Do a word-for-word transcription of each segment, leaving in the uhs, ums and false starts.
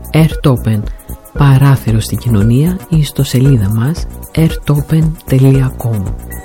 Airtopen, παράθυρο στην κοινωνία, ή στο σελίδα μας airtopen τελεία com.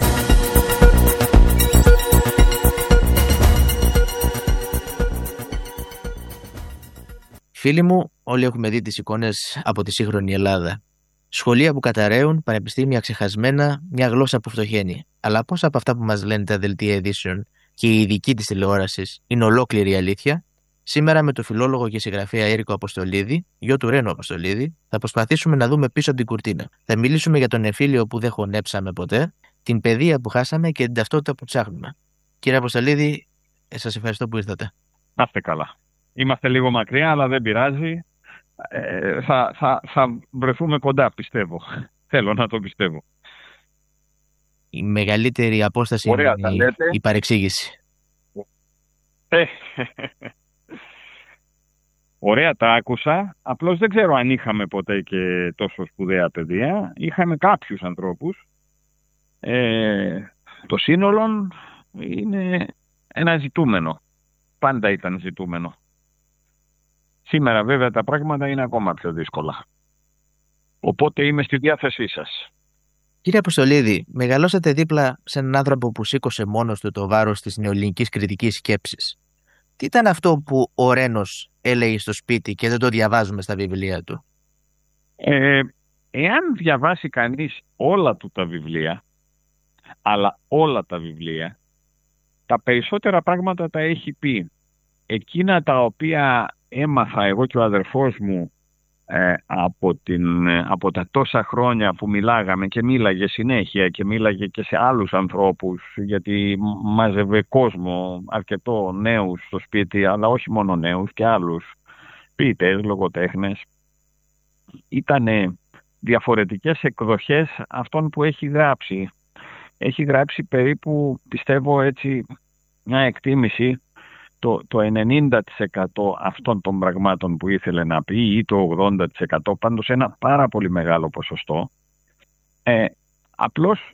Φίλοι μου, όλοι έχουμε δει τις εικόνες από τη σύγχρονη Ελλάδα. Σχολεία που καταραίουν, πανεπιστήμια ξεχασμένα, μια γλώσσα που φτωχαίνει. Αλλά πόσα από αυτά που μας λένε τα δελτία ειδήσεων και οι ειδικοί της τηλεόρασης είναι ολόκληρη η αλήθεια? Σήμερα με τον φιλόλογο και συγγραφέα Έρικο Αποστολίδη, γιο του Ρένο Αποστολίδη, θα προσπαθήσουμε να δούμε πίσω από την κουρτίνα. Θα μιλήσουμε για τον εμφύλιο που δεν χωνέψαμε ποτέ, την παιδεία που χάσαμε και την ταυτότητα που ψάχνουμε. Κύριε Αποστολίδη, σας ευχαριστώ που ήρθατε. Να είστε καλά. Είμαστε λίγο μακριά, αλλά δεν πειράζει. Ε, θα, θα, θα βρεθούμε κοντά, πιστεύω. Θέλω να το πιστεύω. Η μεγαλύτερη απόσταση Ωραία, είναι η, η παρεξήγηση. Ε, Ωραία, τα άκουσα. Απλώς δεν ξέρω αν είχαμε ποτέ και τόσο σπουδαία παιδεία. Είχαμε κάποιους ανθρώπους. Ε, το σύνολο είναι ένα ζητούμενο. Πάντα ήταν ζητούμενο. Σήμερα βέβαια τα πράγματα είναι ακόμα πιο δύσκολα. Οπότε είμαι στη διάθεσή σας. Κύριε Αποστολίδη, μεγαλώσατε δίπλα σε έναν άνθρωπο που σήκωσε μόνος του το βάρος της νεοελληνικής κριτικής σκέψης. Τι ήταν αυτό που ο Ρένος έλεγε στο σπίτι και δεν το διαβάζουμε στα βιβλία του? Ε, εάν διαβάσει κανείς όλα του τα βιβλία, αλλά όλα τα βιβλία, τα περισσότερα πράγματα τα έχει πει. Εκείνα τα οποία έμαθα εγώ και ο αδερφός μου ε, από, την, από τα τόσα χρόνια που μιλάγαμε και μίλαγε συνέχεια και μίλαγε και σε άλλους ανθρώπους, γιατί μάζευε κόσμο, αρκετό νέους στο σπίτι, αλλά όχι μόνο νέους και άλλους ποιητές, λογοτέχνες. Ήτανε διαφορετικές εκδοχές αυτών που έχει γράψει. Έχει γράψει περίπου, πιστεύω έτσι, μια εκτίμηση, το, το ενενήντα τοις εκατό αυτών των πραγμάτων που ήθελε να πει ή το ογδόντα τοις εκατό, πάντως ένα πάρα πολύ μεγάλο ποσοστό. Ε, απλώς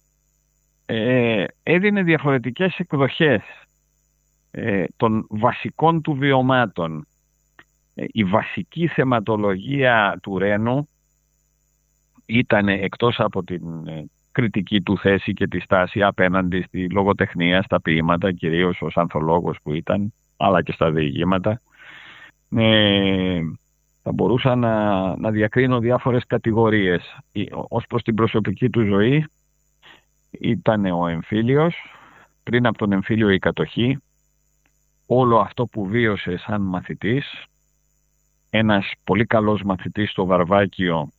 ε, έδινε διαφορετικές εκδοχές ε, των βασικών του βιωμάτων. Ε, η βασική θεματολογία του Ρένου ήταν, εκτός από την ε, κριτική του θέση και τη στάση απέναντι στη λογοτεχνία, στα ποίηματα, κυρίως ως ανθολόγος που ήταν, αλλά και στα διηγήματα, ε, θα μπορούσα να, να διακρίνω διάφορες κατηγορίες. Ως προς την προσωπική του ζωή ήταν ο εμφύλιος, πριν από τον εμφύλιο η κατοχή, όλο αυτό που βίωσε σαν μαθητής, ένας πολύ καλός μαθητής στο Βαρβάκιο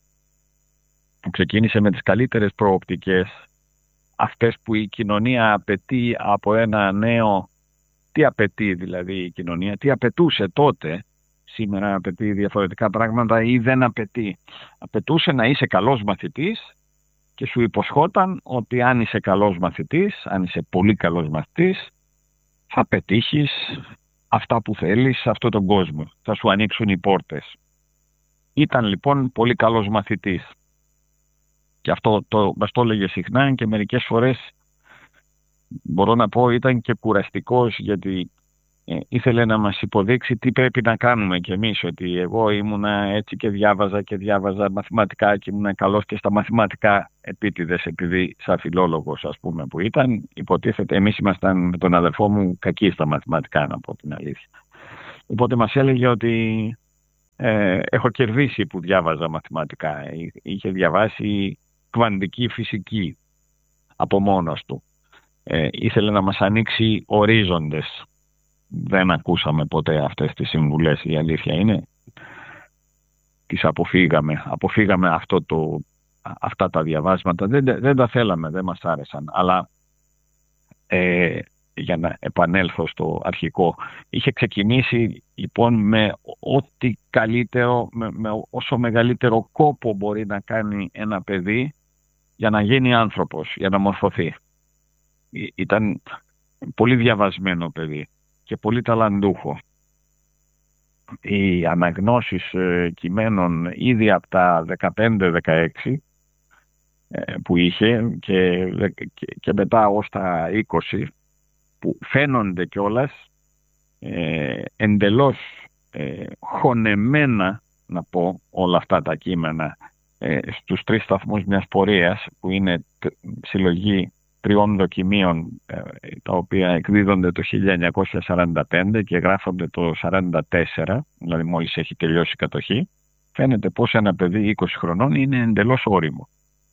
που ξεκίνησε με τις καλύτερες προοπτικές, αυτές που η κοινωνία απαιτεί από ένα νέο. Τι απαιτεί δηλαδή η κοινωνία, τι απαιτούσε τότε? Σήμερα απαιτεί διαφορετικά πράγματα ή δεν απαιτεί. Απαιτούσε να είσαι καλός μαθητής και σου υποσχόταν ότι αν είσαι καλός μαθητής, αν είσαι πολύ καλός μαθητής, θα πετύχεις αυτά που θέλεις σε αυτόν τον κόσμο. Θα σου ανοίξουν οι πόρτες. Ήταν λοιπόν πολύ καλός μαθητής. Και αυτό το, μας το έλεγε συχνά και μερικές φορές μπορώ να πω ήταν και κουραστικός, γιατί ε, ήθελε να μας υποδείξει τι πρέπει να κάνουμε κι εμείς, ότι εγώ ήμουνα έτσι και διάβαζα και διάβαζα μαθηματικά και ήμουνα καλός και στα μαθηματικά επίτηδες, επειδή σαν φιλόλογος ας πούμε που ήταν, υποτίθεται εμείς ήμασταν με τον αδερφό μου κακοί στα μαθηματικά, να πω την αλήθεια. Οπότε μας έλεγε ότι ε, έχω κερδίσει που διάβαζα μαθηματικά. Είχε διαβάσει κβαντική φυσική από μόνος του. Ε, ήθελε να μας ανοίξει ορίζοντες. Δεν ακούσαμε ποτέ αυτές τις συμβουλές, η αλήθεια είναι. Τις αποφύγαμε. Αποφύγαμε αυτό το, αυτά τα διαβάσματα. Δεν, δεν τα θέλαμε, δεν μας άρεσαν. Αλλά ε, για να επανέλθω στο αρχικό, είχε ξεκινήσει λοιπόν με ό,τι καλύτερο, με, με όσο μεγαλύτερο κόπο μπορεί να κάνει ένα παιδί για να γίνει άνθρωπος, για να μορφωθεί. Ήταν πολύ διαβασμένο παιδί και πολύ ταλαντούχο. Οι αναγνώσεις ε, κειμένων ήδη από τα δεκαπέντε δεκαέξι ε, που είχε και, και, και μετά ως τα είκοσι, που φαίνονται κιόλας ε, εντελώς ε, χωνεμένα να πω όλα αυτά τα κείμενα ε, στους τρεις σταθμούς μιας πορείας, που είναι συλλογή τριών δοκιμίων, ε, τα οποία εκδίδονται το χίλια εννιακόσια σαράντα πέντε και γράφονται το σαράντα τέσσερα, δηλαδή μόλις έχει τελειώσει η κατοχή, φαίνεται πως ένα παιδί είκοσι χρονών είναι εντελώς όριμο.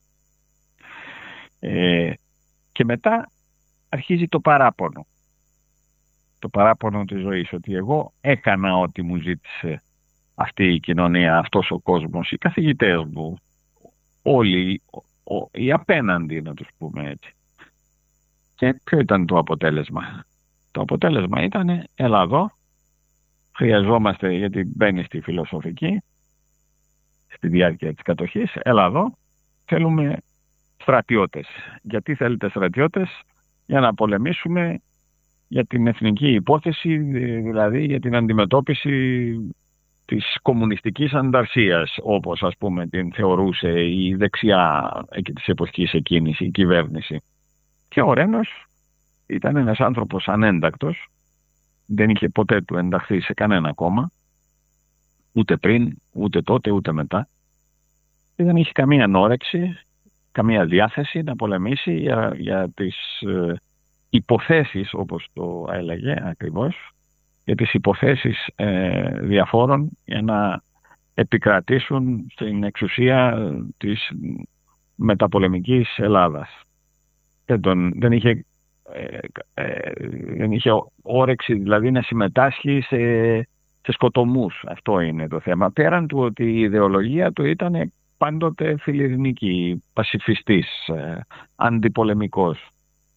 Ε, και μετά αρχίζει το παράπονο. Το παράπονο της ζωής, ότι εγώ έκανα ό,τι μου ζήτησε αυτή η κοινωνία, αυτός ο κόσμος, οι καθηγητές μου, όλοι ο, ο, οι απέναντι, να τους πούμε έτσι. Και ποιο ήταν το αποτέλεσμα? Το αποτέλεσμα ήταν, έλα εδώ, χρειαζόμαστε, γιατί μπαίνει στη φιλοσοφική, στη διάρκεια της κατοχής, έλα εδώ, θέλουμε στρατιώτες. Γιατί θέλετε στρατιώτες? Για να πολεμήσουμε για την εθνική υπόθεση, δηλαδή για την αντιμετώπιση της κομμουνιστικής ανταρσίας, όπως ας πούμε την θεωρούσε η δεξιά της εποχής εκείνης η κυβέρνηση. Και ο Ρένος ήταν ένας άνθρωπος ανέντακτος, δεν είχε ποτέ του ενταχθεί σε κανένα κόμμα, ούτε πριν, ούτε τότε, ούτε μετά. Και δεν είχε καμία ανόρεξη, καμία διάθεση να πολεμήσει για, για τις ε, υποθέσεις, όπως το έλεγε ακριβώς, για τις υποθέσεις ε, διαφόρων για να επικρατήσουν στην εξουσία της μεταπολεμικής Ελλάδας. Δεν, τον, δεν, είχε, ε, ε, δεν είχε όρεξη δηλαδή να συμμετάσχει σε, σε σκοτωμούς. Αυτό είναι το θέμα. Πέραν του ότι η ιδεολογία του ήταν πάντοτε φιλιρινική, πασιφιστής, ε, αντιπολεμικός.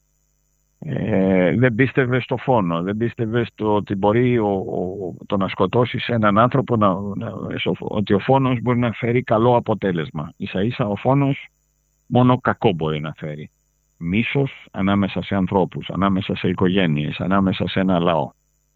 Ε, δεν πίστευε στο φόνο, δεν πίστευε στο ότι μπορεί ο, ο, το να σκοτώσεις έναν άνθρωπο, να, να, ότι ο φόνος μπορεί να φέρει καλό αποτέλεσμα. Ίσα ίσα ο φόνος μόνο κακό μπορεί να φέρει. Μίσος ανάμεσα σε ανθρώπους, ανάμεσα σε οικογένειες, ανάμεσα σε ένα λαό.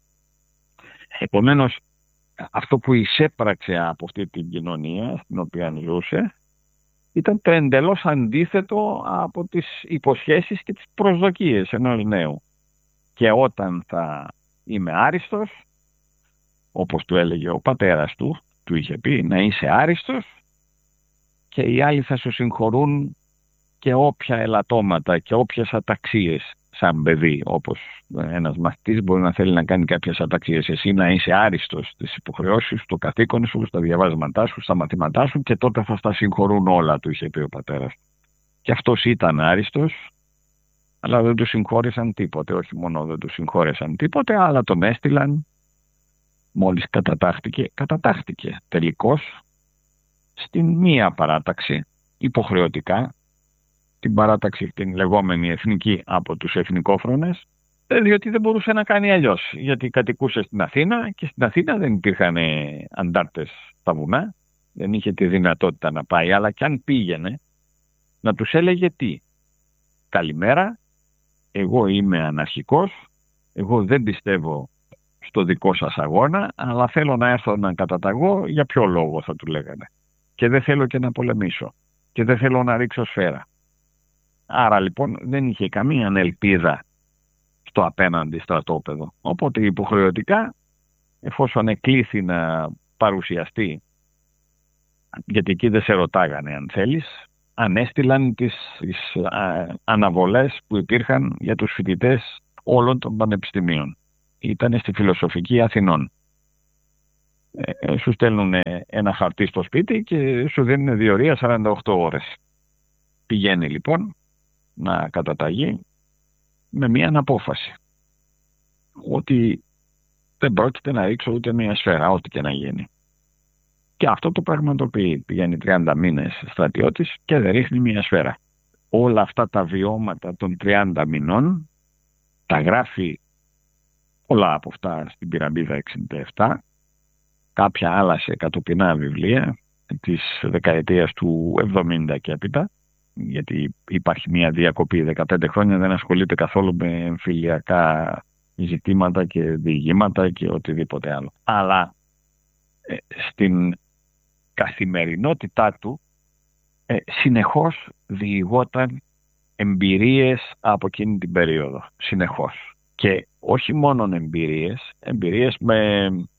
Επομένως, αυτό που εισέπραξε από αυτή την κοινωνία στην οποία ζούσε ήταν το εντελώς αντίθετο από τις υποσχέσεις και τις προσδοκίες ενός νέου. Και όταν θα είμαι άριστος, όπως του έλεγε ο πατέρας του, του είχε πει να είσαι άριστος και οι άλλοι θα σου συγχωρούν και όποια ελαττώματα και όποιες αταξίες σαν παιδί, όπως ένας μαθητής μπορεί να θέλει να κάνει κάποιες αταξίες. Εσύ να είσαι άριστος στις υποχρεώσεις, στο καθήκον σου, στα διαβάσματά σου, στα μαθήματά σου και τότε θα στα συγχωρούν όλα, του είχε πει ο πατέρας. Και αυτός ήταν άριστος, αλλά δεν του συγχώρεσαν τίποτε. Όχι μόνο δεν του συγχώρεσαν τίποτε, αλλά τον έστειλαν μόλις κατατάχθηκε, κατατάχθηκε τελικώς στην μία παράταξη, υποχρεωτικά, την παράταξη την λεγόμενη εθνική από τους εθνικόφρονες, διότι δεν μπορούσε να κάνει αλλιώς, γιατί κατοικούσε στην Αθήνα και στην Αθήνα δεν υπήρχαν αντάρτες στα βουνά, δεν είχε τη δυνατότητα να πάει, αλλά κι αν πήγαινε να τους έλεγε τι? Καλημέρα, εγώ είμαι αναρχικός, εγώ δεν πιστεύω στο δικό σας αγώνα, αλλά θέλω να έρθω να καταταγώ, για ποιο λόγο θα του λέγανε? Και δεν θέλω και να πολεμήσω και δεν θέλω να ρίξω σφαίρα. Άρα λοιπόν δεν είχε καμία ελπίδα στο απέναντι στρατόπεδο. Οπότε υποχρεωτικά, εφόσον εκλήθη να παρουσιαστεί, γιατί εκεί δεν σε ρωτάγανε αν θέλεις, ανέστηλαν τις, τις α, αναβολές που υπήρχαν για τους φοιτητές όλων των πανεπιστημίων. Ήταν στη Φιλοσοφική Αθηνών. Ε, σου στέλνουν ένα χαρτί στο σπίτι και σου δίνουν διορία σαράντα οκτώ ώρες. Πηγαίνει λοιπόν να καταταγεί με μία αναπόφαση ότι δεν πρόκειται να ρίξω ούτε μία σφαίρα, ό,τι και να γίνει. Και αυτό το πραγματοποιεί. Πηγαίνει τριάντα μήνες στρατιώτης και δεν ρίχνει μία σφαίρα. Όλα αυτά τα βιώματα των τριάντα μηνών τα γράφει πολλά από αυτά στην Πυραμίδα εξήντα επτά, κάποια άλλα σε κατοπινά βιβλία της δεκαετίας του εβδομήντα και έπειτα, γιατί υπάρχει μια διακοπή δεκαπέντε χρόνια, δεν ασχολείται καθόλου με εμφυλιακά ζητήματα και διηγήματα και οτιδήποτε άλλο. Αλλά ε, στην καθημερινότητά του ε, συνεχώς διηγόταν εμπειρίες από εκείνη την περίοδο. Συνεχώς. Και όχι μόνο εμπειρίες, εμπειρίες με,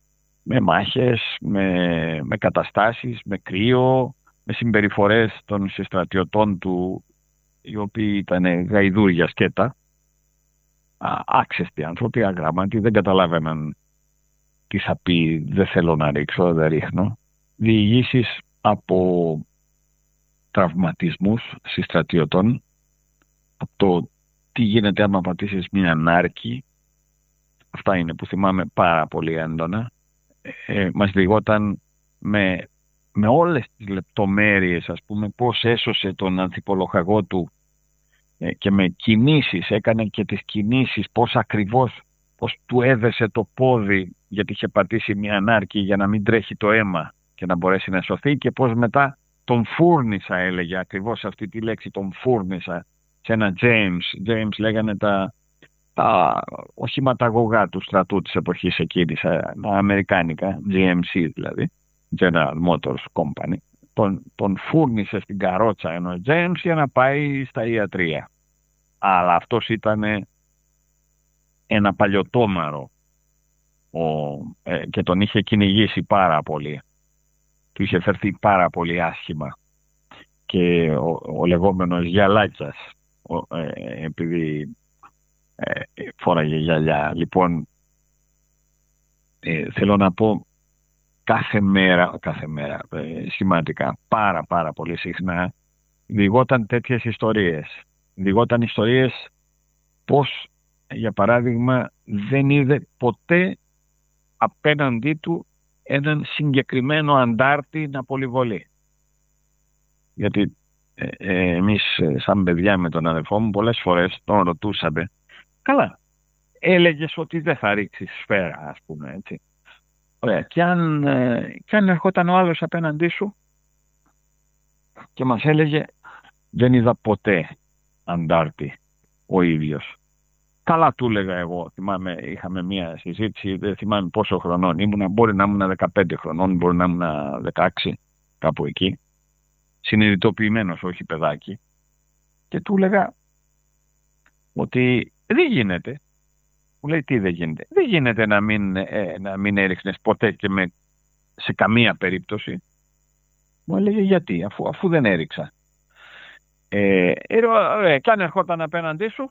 με μάχες, με, με καταστάσεις, με κρύο, με συμπεριφορές των συστρατιωτών του, οι οποίοι ήταν γαϊδούρια σκέτα, άξεστοι άνθρωποι, αγράμματοι, δεν καταλάβαιναν τι θα πει, δεν θέλω να ρίξω, δεν ρίχνω. Διηγήσεις από τραυματισμούς συστρατιωτών, από το τι γίνεται άμα πατήσεις μια νάρκη. Αυτά είναι που θυμάμαι πάρα πολύ έντονα. Ε, μας διηγόταν με, με όλες τις λεπτομέρειες, ας πούμε, πώς έσωσε τον ανθιπολοχαγό του, ε, και με κινήσεις, έκανε και τις κινήσεις, πώς ακριβώς, πώς του έδεσε το πόδι γιατί είχε πατήσει μια νάρκη για να μην τρέχει το αίμα και να μπορέσει να σωθεί, και πώς μετά τον φούρνησα, έλεγε ακριβώς αυτή τη λέξη, τον φούρνησα σε ένα James. James λέγανε τα, τα οχηματαγωγά του στρατού της εποχής εκείνης, τα αμερικάνικα, τζι εμ σι δηλαδή, General Motors Company. Τον, τον φούρνησε στην καρότσα ενός James για να πάει στα ιατρία. Αλλά αυτός ήταν ένα παλιωτόμαρο, ο, ε, και τον είχε κυνηγήσει πάρα πολύ. Του είχε φερθεί πάρα πολύ άσχημα. Και ο, ο λεγόμενος Γιαλάκιας, ο, ε, επειδή ε, φόραγε γυαλιά. Λοιπόν, ε, θέλω να πω, κάθε μέρα, κάθε μέρα, ε, σημαντικά, πάρα πάρα πολύ συχνά, διηγόταν τέτοιες ιστορίες. Διηγόταν ιστορίες πως, για παράδειγμα, δεν είδε ποτέ απέναντί του έναν συγκεκριμένο αντάρτη να πολυβολεί. Γιατί ε, ε, εμείς σαν παιδιά με τον αδελφό μου πολλές φορές τον ρωτούσαμε, καλά, έλεγες ότι δεν θα ρίξεις σφαίρα, ας πούμε, έτσι. Ωραία, και αν, ε, και αν ερχόταν ο άλλος απέναντί σου και μας έλεγε, δεν είδα ποτέ αντάρτη ο ίδιος. Καλά, του έλεγα εγώ. Θυμάμαι, είχαμε μία συζήτηση, δεν θυμάμαι πόσο χρονών ήμουνα. Μπορεί να ήμουν δεκαπέντε χρονών, μπορεί να ήμουν δεκαέξι, κάπου εκεί. Συνειδητοποιημένος, όχι παιδάκι. Και του έλεγα ότι δεν γίνεται. Μου λέει, τι δεν γίνεται. Δεν γίνεται να μην, ε, να μην έριχνες ποτέ και με, σε καμία περίπτωση. Μου έλεγε, γιατί, αφού, αφού δεν έριξα. Ε, ε, και αν ερχόταν απέναντί σου,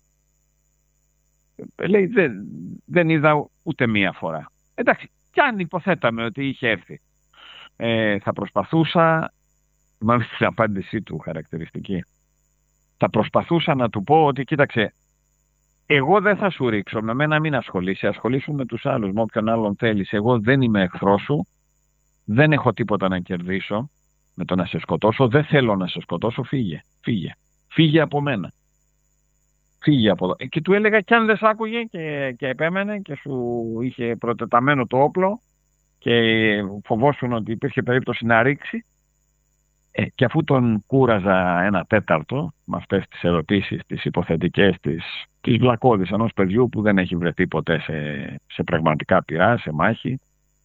λέει, δεν, δεν είδα ούτε μία φορά. Εντάξει, κι αν υποθέταμε ότι είχε έρθει, ε, θα προσπαθούσα, μάλιστα στην απάντησή του χαρακτηριστική, θα προσπαθούσα να του πω ότι, κοίταξε, εγώ δεν θα σου ρίξω, με μένα μην ασχολείσαι, ασχολήσου με τους άλλους, με όποιον άλλον θέλεις. Εγώ δεν είμαι εχθρός σου, δεν έχω τίποτα να κερδίσω με το να σε σκοτώσω, δεν θέλω να σε σκοτώσω, φύγε, φύγε, φύγε από μένα. Φύγε από εδώ. Και του έλεγα, κι αν δεν σ' άκουγε και, και επέμενε και σου είχε προτεταμένο το όπλο και φοβόσουν ότι υπήρχε περίπτωση να ρίξει, ε, και αφού τον κούραζα ένα τέταρτο με αυτές τις ερωτήσεις, τις υποθετικές, τις, τις βλακώδεις ενός παιδιού που δεν έχει βρεθεί ποτέ σε, σε πραγματικά πειρά, σε μάχη,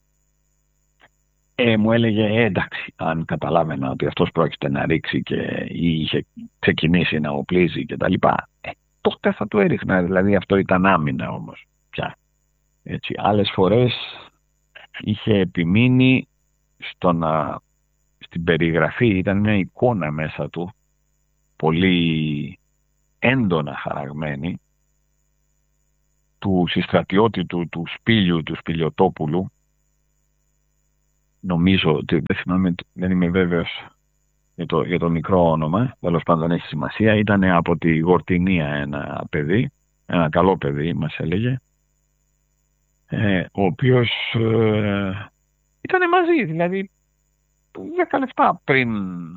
ε, μου έλεγε, ε, εντάξει, αν καταλάβαινα ότι αυτός πρόκειται να ρίξει και είχε ξεκινήσει να οπλίζει και τα λοιπά, ε, τότε θα του έριχνα, δηλαδή αυτό ήταν άμυνα όμως πια. Έτσι, άλλες φορές είχε επιμείνει στο να, στην περιγραφή, ήταν μια εικόνα μέσα του, πολύ έντονα χαραγμένη, του συστρατιώτη του, του Σπήλιου, του Σπηλιοτόπουλου. Νομίζω ότι, δεν θυμάμαι, δεν είμαι βέβαιος για το, για το μικρό όνομα, τέλος πάντων έχει σημασία. Ήταν από τη Γορτινία ένα παιδί, ένα καλό παιδί μας έλεγε, ε, ο οποίος ε, ήταν μαζί, δηλαδή δέκα λεπτά πριν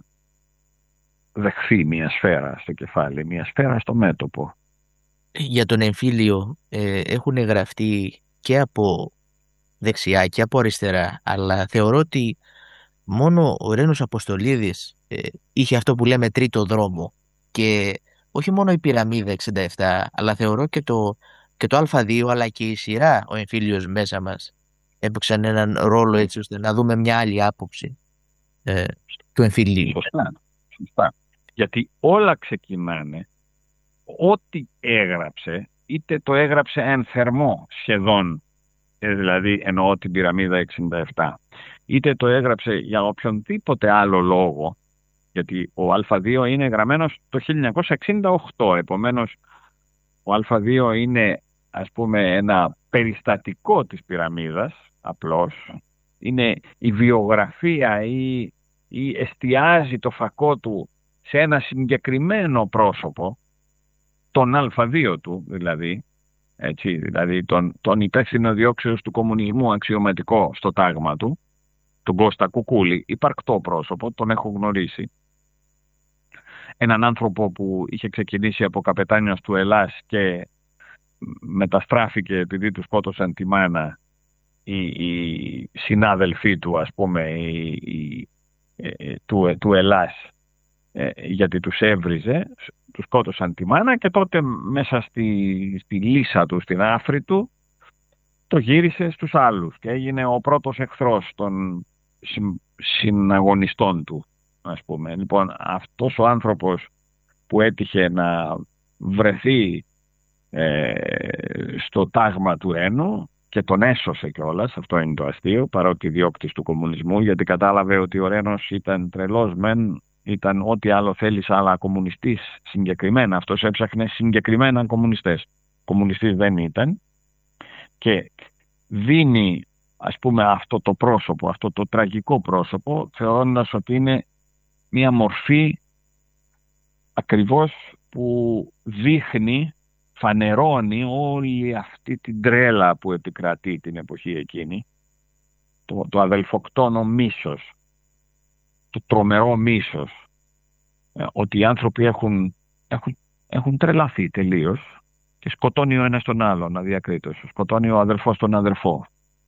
δεχθεί μια σφαίρα στο κεφάλι, μια σφαίρα στο μέτωπο. Για τον εμφύλιο ε, έχουν γραφτεί και από δεξιά και από αριστερά, αλλά θεωρώ ότι μόνο ο Ρένος Αποστολίδης ε, είχε αυτό που λέμε τρίτο δρόμο, και όχι μόνο η πυραμίδα εξήντα επτά, αλλά θεωρώ και το, και το Α2, αλλά και η σειρά ο εμφύλιος μέσα μας έπαιξαν έναν ρόλο, έτσι ώστε να δούμε μια άλλη άποψη ε, του εμφυλίου. Σωστά, σωστά. Γιατί όλα ξεκινάνε, ό,τι έγραψε, είτε το έγραψε εν θερμό σχεδόν ε, δηλαδή εννοώ την πυραμίδα εξήντα επτά, είτε το έγραψε για οποιονδήποτε άλλο λόγο, γιατί ο Α2 είναι γραμμένος το χίλια εννιακόσια εξήντα οκτώ, επομένως ο Α2 είναι, ας πούμε, ένα περιστατικό της πυραμίδας, απλώς. Είναι η βιογραφία ή, ή εστιάζει το φακό του σε ένα συγκεκριμένο πρόσωπο, τον Α2 του δηλαδή, έτσι, δηλαδή τον, τον υπεύθυνο διώξεως του κομμουνισμού αξιωματικό στο τάγμα του, τον Κώστα Κουκούλη, υπαρκτό πρόσωπο, τον έχω γνωρίσει. Έναν άνθρωπο που είχε ξεκινήσει από καπετάνιος του Ελλάς και μεταστράφηκε επειδή του σκότωσαν τη μάνα οι, οι συνάδελφοί του, ας πούμε, οι, οι, ε, του, του Ελλάς, ε, γιατί τους έβριζε, τους σκότωσαν τη μάνα και τότε μέσα στη, στη λύσα του, στην άφρη του, το γύρισε στους άλλους και έγινε ο πρώτος εχθρός των συ, συναγωνιστών του, ας πούμε. Λοιπόν, αυτός ο άνθρωπος που έτυχε να βρεθεί ε, στο τάγμα του Ρένου και τον έσωσε κιόλας, αυτό είναι το αστείο, παρότι διώκτης του κομμουνισμού, γιατί κατάλαβε ότι ο Ρένος ήταν τρελός μεν, ήταν ό,τι άλλο θέλεις, αλλά κομμουνιστής συγκεκριμένα. Αυτός έψαχνε συγκεκριμένα κομμουνιστές. Κομμουνιστής δεν ήταν και δίνει, ας πούμε, αυτό το πρόσωπο, αυτό το τραγικό πρόσωπο, θεωρώντας ότι είναι μια μορφή ακριβώς που δείχνει, φανερώνει όλη αυτή την τρέλα που επικρατεί την εποχή εκείνη, το, το αδελφοκτόνο μίσος, το τρομερό μίσος, ε, ότι οι άνθρωποι έχουν, έχουν, έχουν τρελαθεί τελείως και σκοτώνει ο ένας τον άλλον αδιακρίτως, σκοτώνει ο αδελφός τον αδελφό.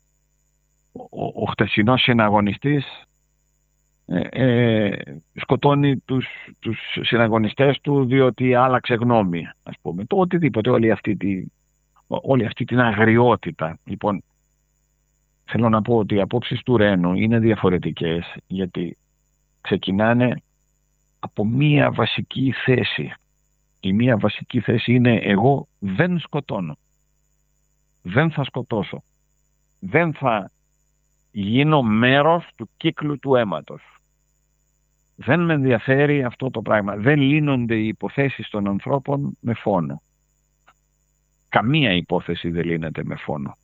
Ο, ο, ο χτεσινός συναγωνιστής Ε, ε, σκοτώνει τους, τους συναγωνιστές του διότι άλλαξε γνώμη, ας πούμε, το οτιδήποτε, όλη αυτή, τη, όλη αυτή την αγριότητα. Λοιπόν, θέλω να πω ότι οι απόψεις του Ρένου είναι διαφορετικές, γιατί ξεκινάνε από μία βασική θέση. Η μία βασική θέση είναι: εγώ δεν σκοτώνω, δεν θα σκοτώσω, δεν θα γίνω μέρος του κύκλου του αίματος. Δεν με ενδιαφέρει αυτό το πράγμα. Δεν λύνονται οι υποθέσεις των ανθρώπων με φόνο. Καμία υπόθεση δεν λύνεται με φόνο.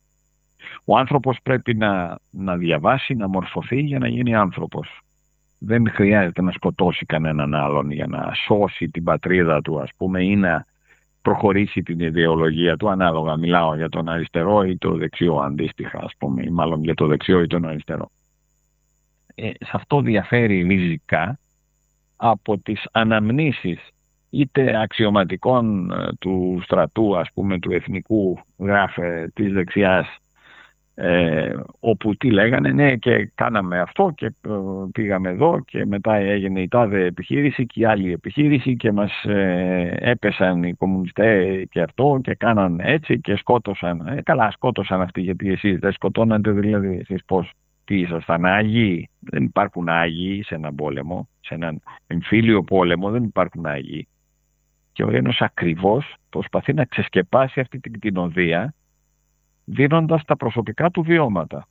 Ο άνθρωπος πρέπει να, να διαβάσει, να μορφωθεί για να γίνει άνθρωπος. Δεν χρειάζεται να σκοτώσει κανέναν άλλον για να σώσει την πατρίδα του, ας πούμε, ή να προχωρήσει την ιδεολογία του, ανάλογα. Μιλάω για τον αριστερό ή το δεξιό αντίστοιχα, ας πούμε, ή μάλλον για το δεξιό ή τον αριστερό. Ε, σε αυτό διαφέρει ριζικά από τις αναμνήσεις είτε αξιωματικών ε, του στρατού, ας πούμε, του εθνικού, γράφε, της δεξιάς, ε, όπου τι λέγανε, ναι, και κάναμε αυτό και ε, πήγαμε εδώ και μετά έγινε η τάδε επιχείρηση και η άλλη επιχείρηση και μας ε, έπεσαν οι κομμουνιστές και αυτό και κάναν έτσι και σκότωσαν. Ε, καλά, σκότωσαν αυτοί, γιατί εσείς δεν σκοτώνατε, δηλαδή εσείς πώς? Τι ήσασταν άγιοι? Δεν υπάρχουν άγιοι σε έναν πόλεμο, σε έναν εμφύλιο πόλεμο δεν υπάρχουν άγιοι. Και ο Ρένος ακριβώς προσπαθεί να ξεσκεπάσει αυτή την κτηνοδία, δίνοντας τα προσωπικά του βιώματα.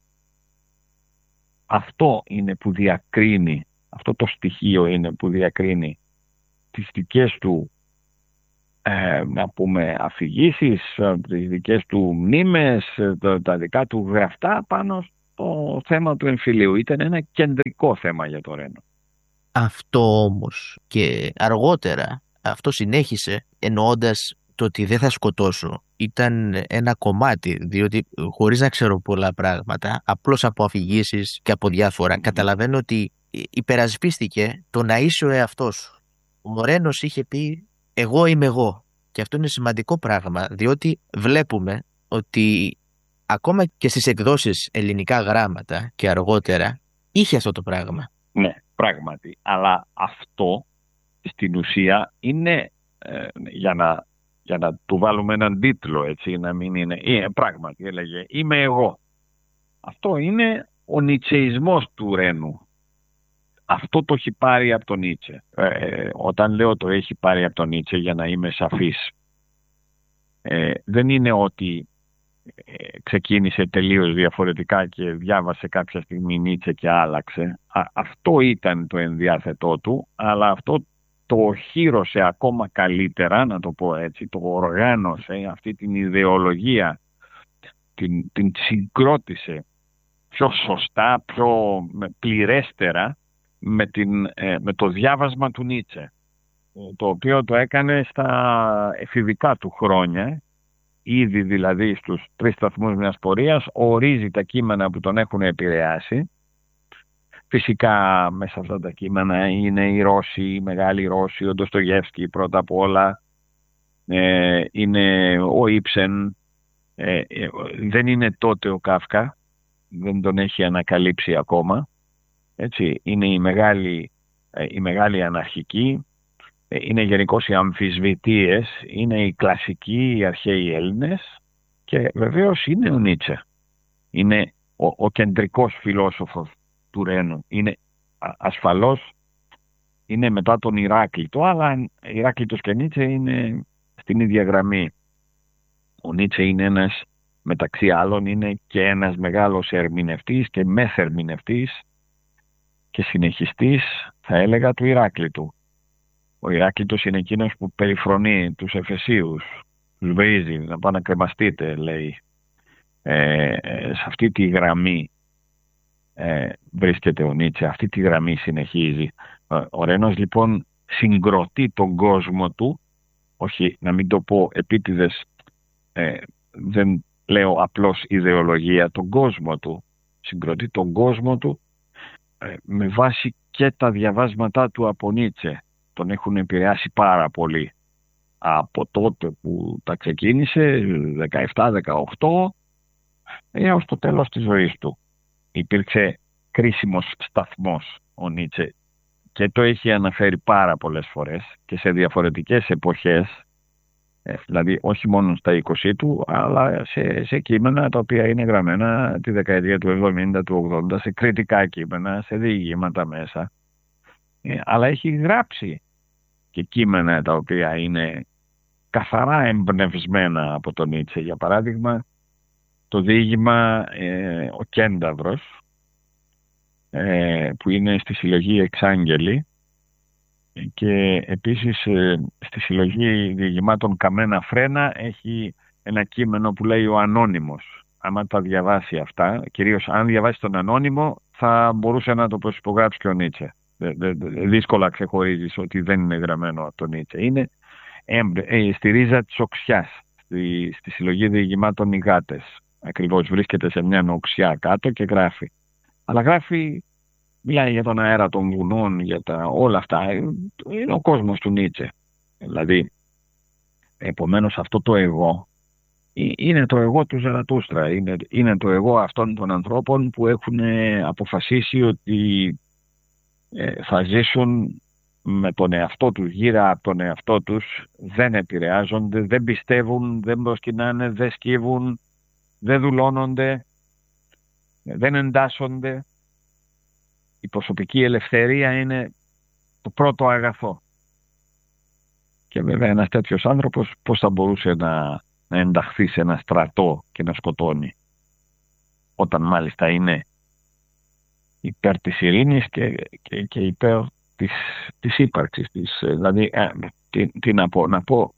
Αυτό είναι που διακρίνει, αυτό το στοιχείο είναι που διακρίνει τις δικές του ε, να πούμε αφηγήσεις, τις δικές του μνήμες, τα δικά του γραφτά πάνω το θέμα του εμφυλίου. Ήταν ένα κεντρικό θέμα για το Ρένο. Αυτό όμως και αργότερα αυτό συνέχισε εννοώντας το ότι δεν θα σκοτώσω. Ήταν ένα κομμάτι, διότι χωρίς να ξέρω πολλά πράγματα, απλώς από αφηγήσεις και από διάφορα, mm-hmm. καταλαβαίνω ότι υπερασπίστηκε το να είσαι ο εαυτός σου. Ο Ρένος είχε πει εγώ είμαι εγώ. Και αυτό είναι σημαντικό πράγμα, διότι βλέπουμε ότι ακόμα και στις εκδόσεις ελληνικά γράμματα και αργότερα είχε αυτό το πράγμα. Ναι, πράγματι. Αλλά αυτό στην ουσία είναι ε, για, να, για να του βάλουμε έναν τίτλο, έτσι, να μην είναι. Ε, πράγματι έλεγε είμαι εγώ. Αυτό είναι ο νιτσεϊσμός του Ρένου. Αυτό το έχει πάρει από τον Νίτσε. Ε, όταν λέω το έχει πάρει από τον Νίτσε, για να είμαι σαφής, ε, δεν είναι ότι ε, ξεκίνησε τελείως διαφορετικά και διάβασε κάποια στιγμή Νίτσε και άλλαξε. Α, αυτό ήταν το ενδιάθετό του, αλλά αυτό το οχύρωσε ακόμα καλύτερα, να το πω έτσι, το οργάνωσε, αυτή την ιδεολογία, την, την συγκρότησε πιο σωστά, πιο πληρέστερα με, την, ε, με το διάβασμα του Νίτσε, το οποίο το έκανε στα εφηβικά του χρόνια, ήδη δηλαδή στους τρεις σταθμούς μιας πορείας, ορίζει τα κείμενα που τον έχουν επηρεάσει. Φυσικά μέσα σε αυτά τα κείμενα είναι οι Ρώσοι, οι μεγάλοι Ρώσοι, ο Ντοστογεύσκι πρώτα απ' όλα, ε, είναι ο Ήψεν, ε, ε, δεν είναι τότε ο Κάφκα, δεν τον έχει ανακαλύψει ακόμα, έτσι, είναι οι μεγάλοι, ε, οι μεγάλοι αναρχικοί, ε, είναι γενικώς οι αμφισβητείες, είναι οι κλασικοί, οι αρχαίοι Έλληνες και βεβαίως είναι ο Νίτσε, είναι ο, ο κεντρικός φιλόσοφος του Ρένου, είναι ασφαλώς, είναι μετά τον Ηράκλειτο, αλλά Ηράκλειτος και Νίτσε είναι στην ίδια γραμμή. Ο Νίτσε είναι ένας, μεταξύ άλλων, είναι και ένας μεγάλος ερμηνευτής και μεθερμηνευτής και συνεχιστής, θα έλεγα, του Ηράκλειτου. Ο Ηράκλειτος είναι εκείνος που περιφρονεί τους Εφεσίους, τους βρίζει, να πάνε να κρεμαστείτε, λέει. Ε, ε, σε αυτή τη γραμμή ε, βρίσκεται ο Νίτσε, αυτή τη γραμμή συνεχίζει. Ο Ρένος λοιπόν συγκροτεί τον κόσμο του, όχι να μην το πω επίτηδες, ε, δεν λέω απλώς ιδεολογία, τον κόσμο του, συγκροτεί τον κόσμο του ε, με βάση και τα διαβάσματά του από Νίτσε. Τον έχουν επηρεάσει πάρα πολύ από τότε που τα ξεκίνησε, δεκαεπτά δεκαοκτώ, έως το τέλος της ζωής του. Υπήρξε κρίσιμος σταθμός ο Νίτσε και το έχει αναφέρει πάρα πολλές φορές και σε διαφορετικές εποχές, δηλαδή όχι μόνο στα είκοσι του, αλλά σε, σε κείμενα τα οποία είναι γραμμένα τη δεκαετία του εβδομήντα, του ογδόντα, σε κριτικά κείμενα, σε διηγήματα μέσα, ε, αλλά έχει γράψει και κείμενα τα οποία είναι καθαρά εμπνευσμένα από τον Νίτσε. Για παράδειγμα, το διήγημα ε, «Ο Κένταυρος», ε, που είναι στη συλλογή «Εξάγγελοι», και επίσης ε, στη συλλογή διηγημάτων «Καμένα Φρένα» έχει ένα κείμενο που λέει «Ο Ανώνυμος». Άμα τα διαβάσει αυτά, κυρίως αν διαβάσει τον Ανώνυμο, θα μπορούσε να το προσυπογράψει και ο Νίτσε. Δε, δε, δε, δύσκολα ξεχωρίζεις ότι δεν είναι γραμμένο από τον Νίτσε. Είναι ε, στη ρίζα της οξιάς, στη, στη συλλογή διηγημάτων «Οι Γάτες». Ακριβώς βρίσκεται σε μια οξιά κάτω και γράφει. Αλλά γράφει, μιλάει για τον αέρα των βουνών, για τα, όλα αυτά. Είναι ο κόσμος του Νίτσε. Δηλαδή, επομένως αυτό το εγώ είναι το εγώ του Ζαρατούστρα. Είναι, είναι το εγώ αυτών των ανθρώπων που έχουν αποφασίσει ότι ε, θα ζήσουν με τον εαυτό τους, γύρω από τον εαυτό τους, δεν επηρεάζονται, δεν πιστεύουν, δεν προσκυνάνε, δεν σκύβουν, δεν δουλώνονται, δεν εντάσσονται. Η προσωπική ελευθερία είναι το πρώτο αγαθό. Και βέβαια ένας τέτοιος άνθρωπος πώς θα μπορούσε να, να ενταχθεί σε ένα στρατό και να σκοτώνει, όταν μάλιστα είναι υπέρ της ειρήνης και, και, και υπέρ της, της ύπαρξης της. Δηλαδή, ε, τι, τι να πω, να πω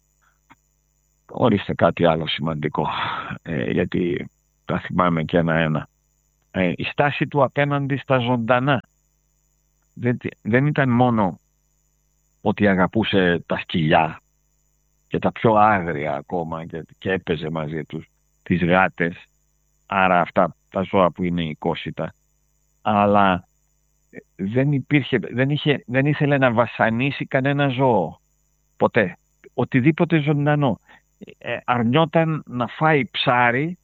ορίστε κάτι άλλο σημαντικό, ε, γιατί τα θυμάμαι και ένα-ένα. Ε, η στάση του απέναντι στα ζωντανά δεν, δεν ήταν μόνο ότι αγαπούσε τα σκυλιά και τα πιο άγρια ακόμα και, και έπαιζε μαζί τους, τις γάτες, άρα αυτά τα ζώα που είναι οικόσιτα, αλλά δεν υπήρχε, δεν, είχε, δεν ήθελε να βασανίσει κανένα ζώο ποτέ, οτιδήποτε ζωντανό. Ε, αρνιόταν να φάει ψάρι,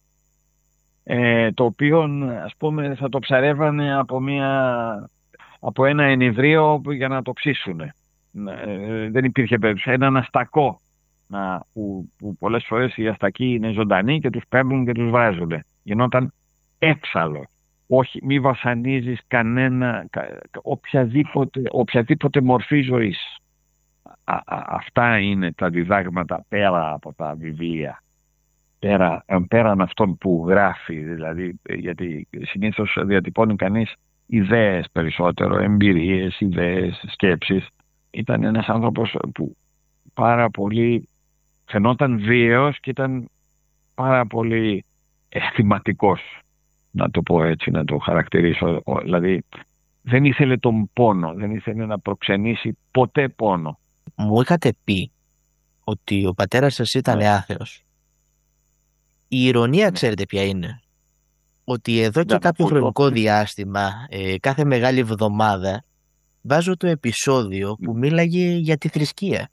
ε, το οποίο, ας πούμε, θα το ψαρεύανε από, μια, από ένα ενιδρίο για να το ψήσουν. Ε, δεν υπήρχε περίπτωση. Έναν αστακό, να, που, που πολλές φορές οι αστακοί είναι ζωντανοί και τους παίρνουν και τους βάζουν. Γινόταν έξαλλο. Όχι, μη βασανίζεις κανένα, οποιαδήποτε, οποιαδήποτε μορφή ζωής. Α, α, αυτά είναι τα διδάγματα πέρα από τα βιβλία. πέρα, πέραν αυτών που γράφει, δηλαδή, γιατί συνήθως διατυπώνει κανείς ιδέες περισσότερο, εμπειρίες, ιδέες, σκέψεις. Ήταν ένας άνθρωπος που πάρα πολύ φαινόταν βίαιος και ήταν πάρα πολύ αισθηματικός, να το πω έτσι, να το χαρακτηρίσω. Δηλαδή δεν ήθελε τον πόνο, δεν ήθελε να προξενήσει ποτέ πόνο. Μου είχατε πει ότι ο πατέρας σας ήταν Ναι. άθεος. Η ηρωνία, Ναι. ξέρετε ποια είναι? Ότι εδώ και Για να κάποιο πω το- χρονικό διάστημα, ε, κάθε μεγάλη εβδομάδα, βάζω το επεισόδιο που μίλαγε για τη θρησκεία.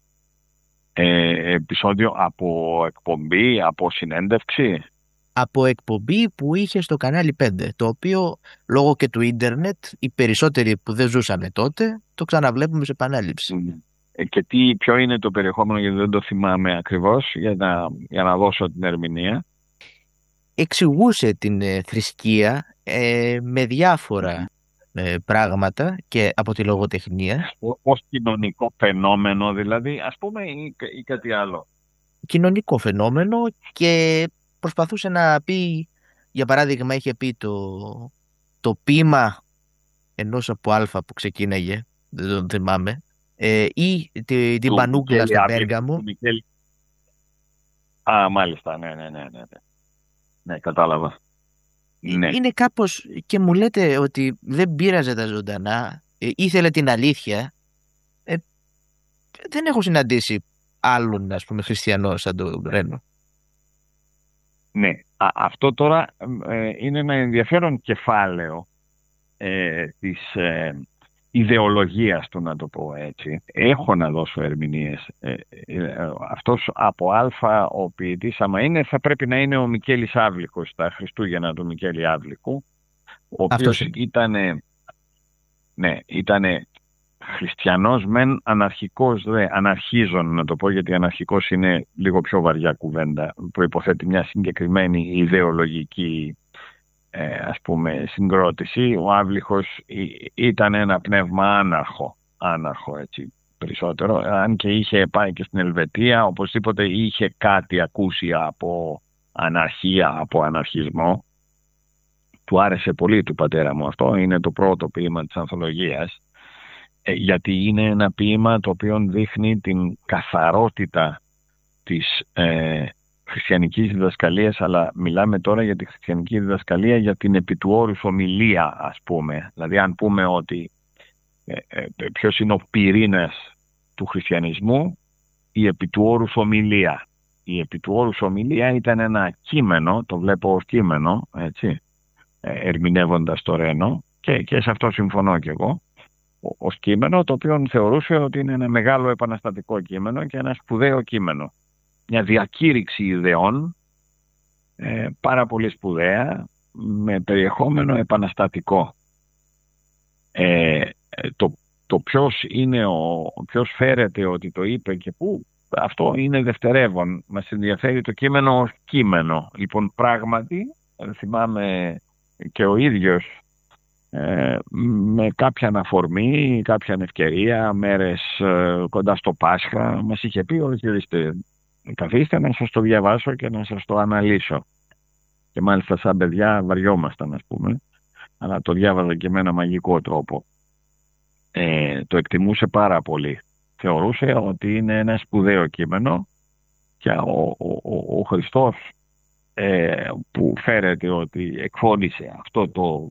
Ε, επεισόδιο από εκπομπή, από συνέντευξη. Από εκπομπή που είχε στο κανάλι πέντε, το οποίο λόγω και του ίντερνετ οι περισσότεροι που δεν ζούσανε τότε το ξαναβλέπουμε σε επανάληψη. Ε, και τι, ποιο είναι το περιεχόμενο, γιατί δεν το θυμάμαι ακριβώς, για να, για να δώσω την ερμηνεία. Εξηγούσε την ε, θρησκεία ε, με διάφορα ε, πράγματα και από τη λογοτεχνία. Ως κοινωνικό φαινόμενο δηλαδή, ας πούμε, ή, ή κάτι άλλο. Κοινωνικό φαινόμενο, και προσπαθούσε να πει, για παράδειγμα είχε πει το, το ποίημα ενός από Αλφα που ξεκίναγε, δεν τον θυμάμαι, ε, ή τη, την Του Πανούκλα Μικέλη στο Άβη, Πέργαμο. του Μικέλη. Α, μάλιστα, ναι, ναι, ναι, ναι. Ναι, κατάλαβα. Ναι. Είναι κάπως, και μου λέτε ότι δεν πείραζε τα ζωντανά, ε, ήθελε την αλήθεια. Ε, δεν έχω συναντήσει άλλον, ας πούμε, χριστιανό σαν τον Ρένο. Ναι, Α, αυτό τώρα ε, είναι ένα ενδιαφέρον κεφάλαιο ε, της ε, ιδεολογίας του, να το πω έτσι. Έχω να δώσω ερμηνείες. Ε, ε, αυτός από Αλφα ο ποιητής, άμα είναι, θα πρέπει να είναι ο Μικέλης Άβλικος, τα Χριστούγεννα του Μικέλη Άβλικου, ο οποίος ήτανε, ναι, ήτανε χριστιανός μεν, αναρχικός δε, αναρχίζων να το πω, γιατί αναρχικός είναι λίγο πιο βαριά κουβέντα, προϋποθέτει μια συγκεκριμένη ιδεολογική ε, ας πούμε συγκρότηση. Ο Άβλιχος ήταν ένα πνεύμα άναρχο, άναρχο έτσι περισσότερο, αν και είχε πάει και στην Ελβετία, οπωσδήποτε είχε κάτι ακούσει από αναρχία, από αναρχισμό. Του άρεσε πολύ του πατέρα μου αυτό, είναι το πρώτο ποίημα της ανθολογίας, γιατί είναι ένα ποίημα το οποίο δείχνει την καθαρότητα της ε, χριστιανικής διδασκαλίας, αλλά μιλάμε τώρα για τη χριστιανική διδασκαλία για την επί του όρους ομιλία, ας πούμε. Δηλαδή αν πούμε ότι ε, ε, ποιος είναι ο πυρήνας του χριστιανισμού, η επί του όρους ομιλία. Η επί του όρους ομιλία ήταν ένα κείμενο, το βλέπω ως κείμενο, έτσι, ε, ερμηνεύοντας το Ρένο, και, και σε αυτό συμφωνώ κι εγώ, ως κείμενο, το οποίο θεωρούσε ότι είναι ένα μεγάλο επαναστατικό κείμενο και ένα σπουδαίο κείμενο. Μια διακήρυξη ιδεών ε, πάρα πολύ σπουδαία, με περιεχόμενο επαναστατικό. Ε, το, το ποιος είναι ο, ποιος φέρεται ότι το είπε και πού, αυτό είναι δευτερεύον. Μας ενδιαφέρει το κείμενο ως κείμενο. Λοιπόν, πράγματι, θυμάμαι και ο ίδιος Ε, με κάποια αναφορμή, κάποια ευκαιρία, μέρες ε, κοντά στο Πάσχα, μας είχε πει ότι καθίστε να σας το διαβάσω και να σας το αναλύσω. Και μάλιστα σαν παιδιά βαριόμασταν, ας πούμε, αλλά το διάβαζα και με ένα μαγικό τρόπο. Ε, το εκτιμούσε πάρα πολύ. Θεωρούσε ότι είναι ένα σπουδαίο κείμενο και ο, ο, ο, ο Χριστός ε, που φέρεται ότι εκφώνησε αυτό το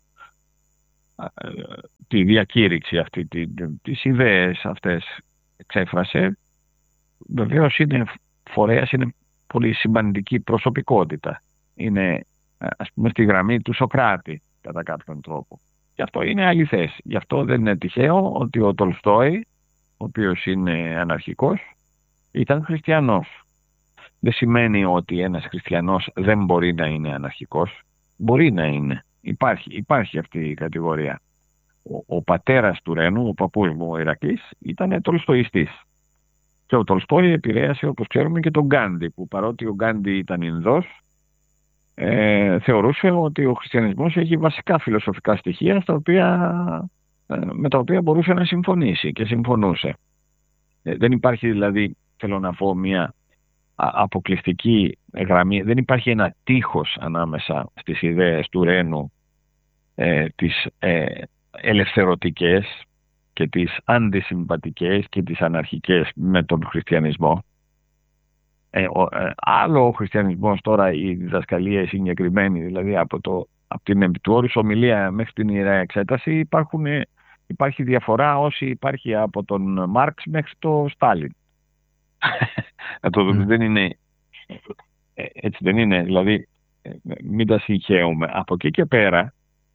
τη διακήρυξη αυτή, τη, τις ιδέες αυτές εξέφρασε, βεβαίως είναι φορέας, είναι πολύ σημαντική προσωπικότητα. Είναι, ας πούμε, στη γραμμή του Σοκράτη κατά κάποιον τρόπο. Και αυτό είναι αληθές. Γι' αυτό δεν είναι τυχαίο ότι ο Τολστόι, ο οποίος είναι αναρχικός, ήταν χριστιανός. Δεν σημαίνει ότι ένας χριστιανός δεν μπορεί να είναι αναρχικός. Μπορεί να είναι. Υπάρχει, υπάρχει αυτή η κατηγορία. Ο, ο πατέρας του Ρένου, ο παππούς μου, ο Ηρακλής, ήταν τολστοϊστής. Και ο Τολστόι επηρέασε, όπως ξέρουμε, και τον Γκάντι, που παρότι ο Γκάντι ήταν Ινδός, ε, θεωρούσε ότι ο χριστιανισμός έχει βασικά φιλοσοφικά στοιχεία στα οποία, ε, με τα οποία μπορούσε να συμφωνήσει και συμφωνούσε. Ε, δεν υπάρχει δηλαδή, θέλω να πω, μια αποκλειστική γραμμή, δεν υπάρχει ένα τείχος ανάμεσα στις ιδέες του Ρένου, ε, τις ε, ελευθερωτικές και τις αντισυμβατικές και τις αναρχικές με τον χριστιανισμό. Ε, ο, ε, άλλο ο χριστιανισμός τώρα, η διδασκαλία συγκεκριμένη, δηλαδή από, το, από την επιτουόρους ομιλία μέχρι την Ιερά Εξέταση, υπάρχουν, υπάρχει διαφορά όσοι υπάρχει από τον Μάρξ μέχρι το Στάλιν. το, mm. δεν είναι, έτσι δεν είναι, δηλαδή μην τα συγχαίουμε. Από εκεί και πέρα,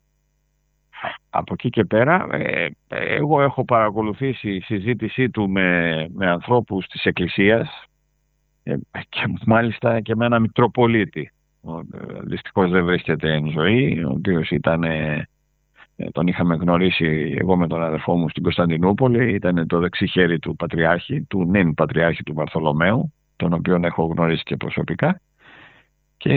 από εκεί και πέρα ε, εγώ έχω παρακολουθήσει η συζήτησή του με, με ανθρώπους της Εκκλησίας, και μάλιστα και με ένα Μητροπολίτη. Δυστυχώς δεν βρίσκεται εν ζωή, ο οποίος ήταν, τον είχαμε γνωρίσει εγώ με τον αδερφό μου στην Κωνσταντινούπολη, ήταν το δεξί χέρι του Πατριάρχη, του νυν Πατριάρχη του Βαρθολομαίου, τον οποίον έχω γνωρίσει και προσωπικά, και,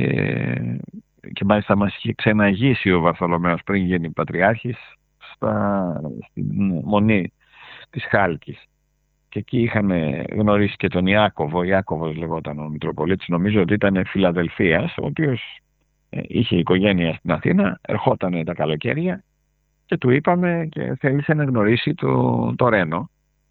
και μάλιστα μας είχε ξεναγήσει ο Βαρθολομαίος πριν γίνει Πατριάρχης στα, στην Μονή της Χάλκης. Και εκεί είχαμε γνωρίσει και τον Ιάκωβο, Ιάκωβος λεγόταν ο Μητροπολίτης, νομίζω ότι ήταν Φιλαδελφίας, ο οποίος είχε οικογένεια στην Αθήνα, ερχόταν τα καλοκαίρια και του είπαμε και θέλησε να γνωρίσει το, το Ρένο.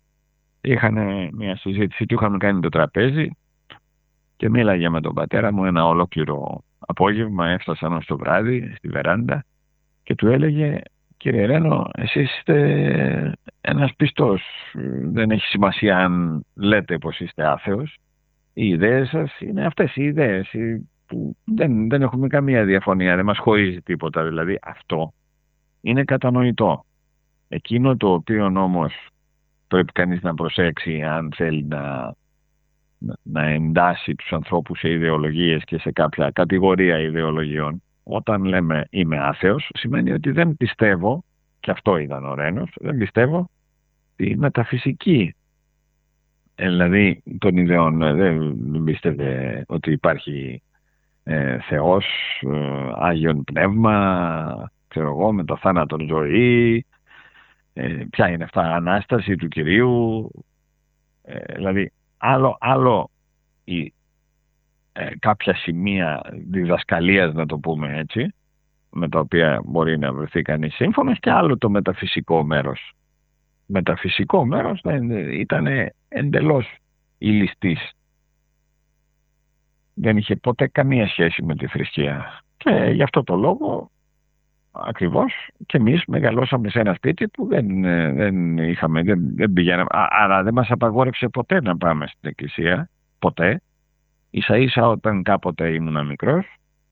Είχαν μια συζήτηση, του είχαμε κάνει το τραπέζι και μίλαγε με τον πατέρα μου ένα ολόκληρο απόγευμα, έφτασαν ως το βράδυ στη βεράντα και του έλεγε: «Κύριε Ρένο, εσείς είστε ένας πιστός. Δεν έχει σημασία αν λέτε πως είστε άθεος. Οι ιδέες σας είναι αυτές οι ιδέες που δεν, δεν έχουμε καμία διαφωνία, δεν μας χωρίζει τίποτα. Δηλαδή αυτό είναι κατανοητό. Εκείνο το οποίο όμως πρέπει κανείς να προσέξει αν θέλει να, να εντάσει τους ανθρώπους σε ιδεολογίες και σε κάποια κατηγορία ιδεολογιών, όταν λέμε είμαι άθεος, σημαίνει ότι δεν πιστεύω, και αυτό ήταν ο Ρένος, δεν πιστεύω τη μεταφυσική, δηλαδή των ιδεών. Δεν πίστευε ότι υπάρχει ε, Θεός, ε, Άγιον Πνεύμα, ξέρω εγώ, με το θάνατο ζωή, ε, ποια είναι αυτά, Ανάσταση του Κυρίου, ε, δηλαδή άλλο, άλλο η Ε, κάποια σημεία διδασκαλίας, να το πούμε έτσι, με τα οποία μπορεί να βρεθεί κανείς σύμφωνος, και άλλο το μεταφυσικό μέρος. Μεταφυσικό μέρος ήταν εντελώς ηλιστής. Δεν είχε ποτέ καμία σχέση με τη θρησκεία. Και γι' αυτό το λόγο ακριβώς και εμείς μεγαλώσαμε σε ένα σπίτι που δεν, δεν είχαμε, δεν, δεν πηγαίναμε, άρα δεν μας απαγόρευσε ποτέ να πάμε στην εκκλησία, ποτέ. Ίσα ίσα όταν κάποτε ήμουν μικρός,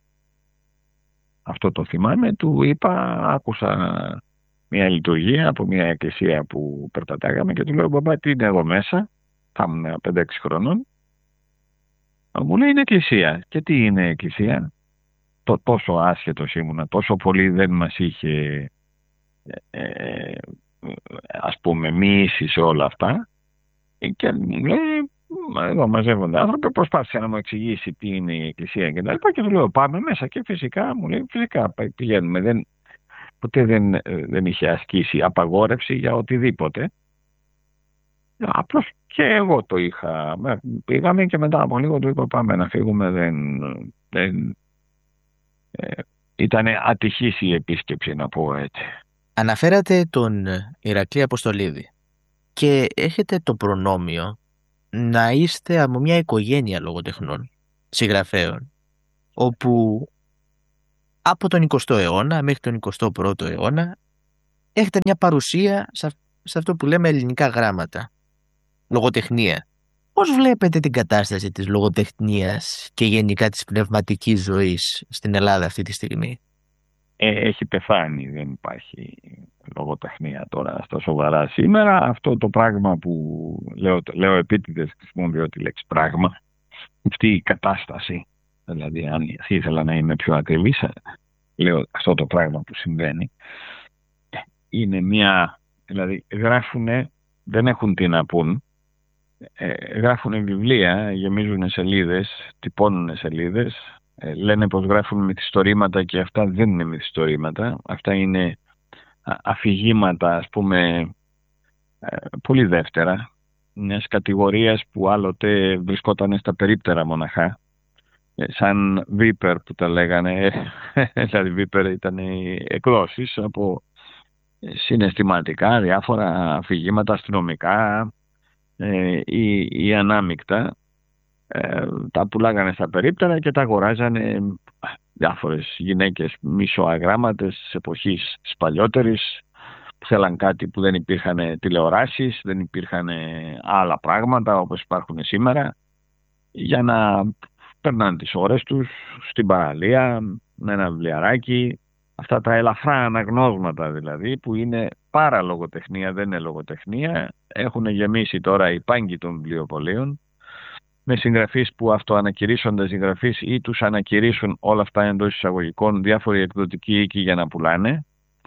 αυτό το θυμάμαι, του είπα, άκουσα μια λειτουργία από μια εκκλησία που περπατάγαμε και του λέω: «Μπαμπά, τι είναι εδώ μέσα?» Θα ήμουν πέντε έξι χρονών. Μου λέει: «Είναι εκκλησία». «Και τι είναι εκκλησία?» Το, τόσο άσχετος ήμουνα, τόσο πολύ δεν μας είχε ε, ας πούμε μοιήσει σε όλα αυτά, και μου λέει: «Εδώ μαζεύονται άνθρωποι», προσπάθησε να μου εξηγήσει τι είναι η εκκλησία και τα λοιπά, και του λέω: «Πάμε μέσα», και φυσικά μου λέει: «Φυσικά πηγαίνουμε». Δεν, ποτέ δεν, δεν είχε ασκήσει απαγόρευση για οτιδήποτε. Απλώς και εγώ το είχα. Πήγαμε και μετά από λίγο του είπα: «Πάμε να φύγουμε». Δεν, δεν, ε, ήταν ατυχής η επίσκεψη, να πω έτσι. Αναφέρατε τον Ηρακλή Αποστολίδη και έχετε το προνόμιο να είστε από μια οικογένεια λογοτεχνών, συγγραφέων, όπου από τον εικοστό αιώνα μέχρι τον εικοστό πρώτο αιώνα έχετε μια παρουσία σε αυτό που λέμε ελληνικά γράμματα, λογοτεχνία. Πώς βλέπετε την κατάσταση της λογοτεχνίας και γενικά της πνευματικής ζωής στην Ελλάδα αυτή τη στιγμή? Ε, έχει πεθάνει, δεν υπάρχει λογοτεχνία τώρα στα σοβαρά σήμερα. Αυτό το πράγμα που λέω, λέω επίτηδες, χρησιμοποιώ τη λέξη πράγμα, αυτή η κατάσταση, δηλαδή αν ήθελα να είμαι πιο ακριβής, λέω αυτό το πράγμα που συμβαίνει, είναι μια, δηλαδή γράφουνε, δεν έχουν τι να πούν, ε, γράφουνε βιβλία, γεμίζουν σελίδες, τυπώνουν σελίδες, ε, λένε πως γράφουν μυθιστορήματα, και αυτά δεν είναι μυθιστορήματα, αυτά είναι αφηγήματα, ας πούμε, ε, πολύ δεύτερα, μιας κατηγορίας που άλλοτε βρισκόταν στα περίπτερα μοναχά, σαν Βίπερ που τα λέγανε, δηλαδή Βίπερ ήταν οι εκδόσεις από συναισθηματικά, διάφορα αφηγήματα αστυνομικά ε, ή, ή ανάμεικτα, ε, τα πουλάγανε στα περίπτερα και τα αγοράζανε διάφορες γυναίκες μισοαγράμματες της εποχής της παλιότερης, που θέλαν κάτι που δεν υπήρχαν τηλεοράσεις, δεν υπήρχαν άλλα πράγματα όπως υπάρχουν σήμερα, για να περνάνε τις ώρες τους στην παραλία με ένα βιβλιαράκι, αυτά τα ελαφρά αναγνώσματα δηλαδή, που είναι πάρα λογοτεχνία, δεν είναι λογοτεχνία. Έχουν γεμίσει τώρα οι πάγκοι των βιβλιοπωλείων με συγγραφείς που αυτοανακηρύσσονται συγγραφείς ή τους ανακηρύσσουν, όλα αυτά εντός εισαγωγικών, διάφοροι εκδοτικοί οίκοι για να πουλάνε.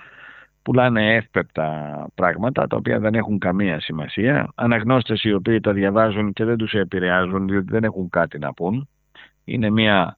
Πουλάνε εύπεπτα πράγματα τα οποία δεν έχουν καμία σημασία. Αναγνώστες οι οποίοι τα διαβάζουν και δεν τους επηρεάζουν διότι δεν έχουν κάτι να πούν. Είναι μια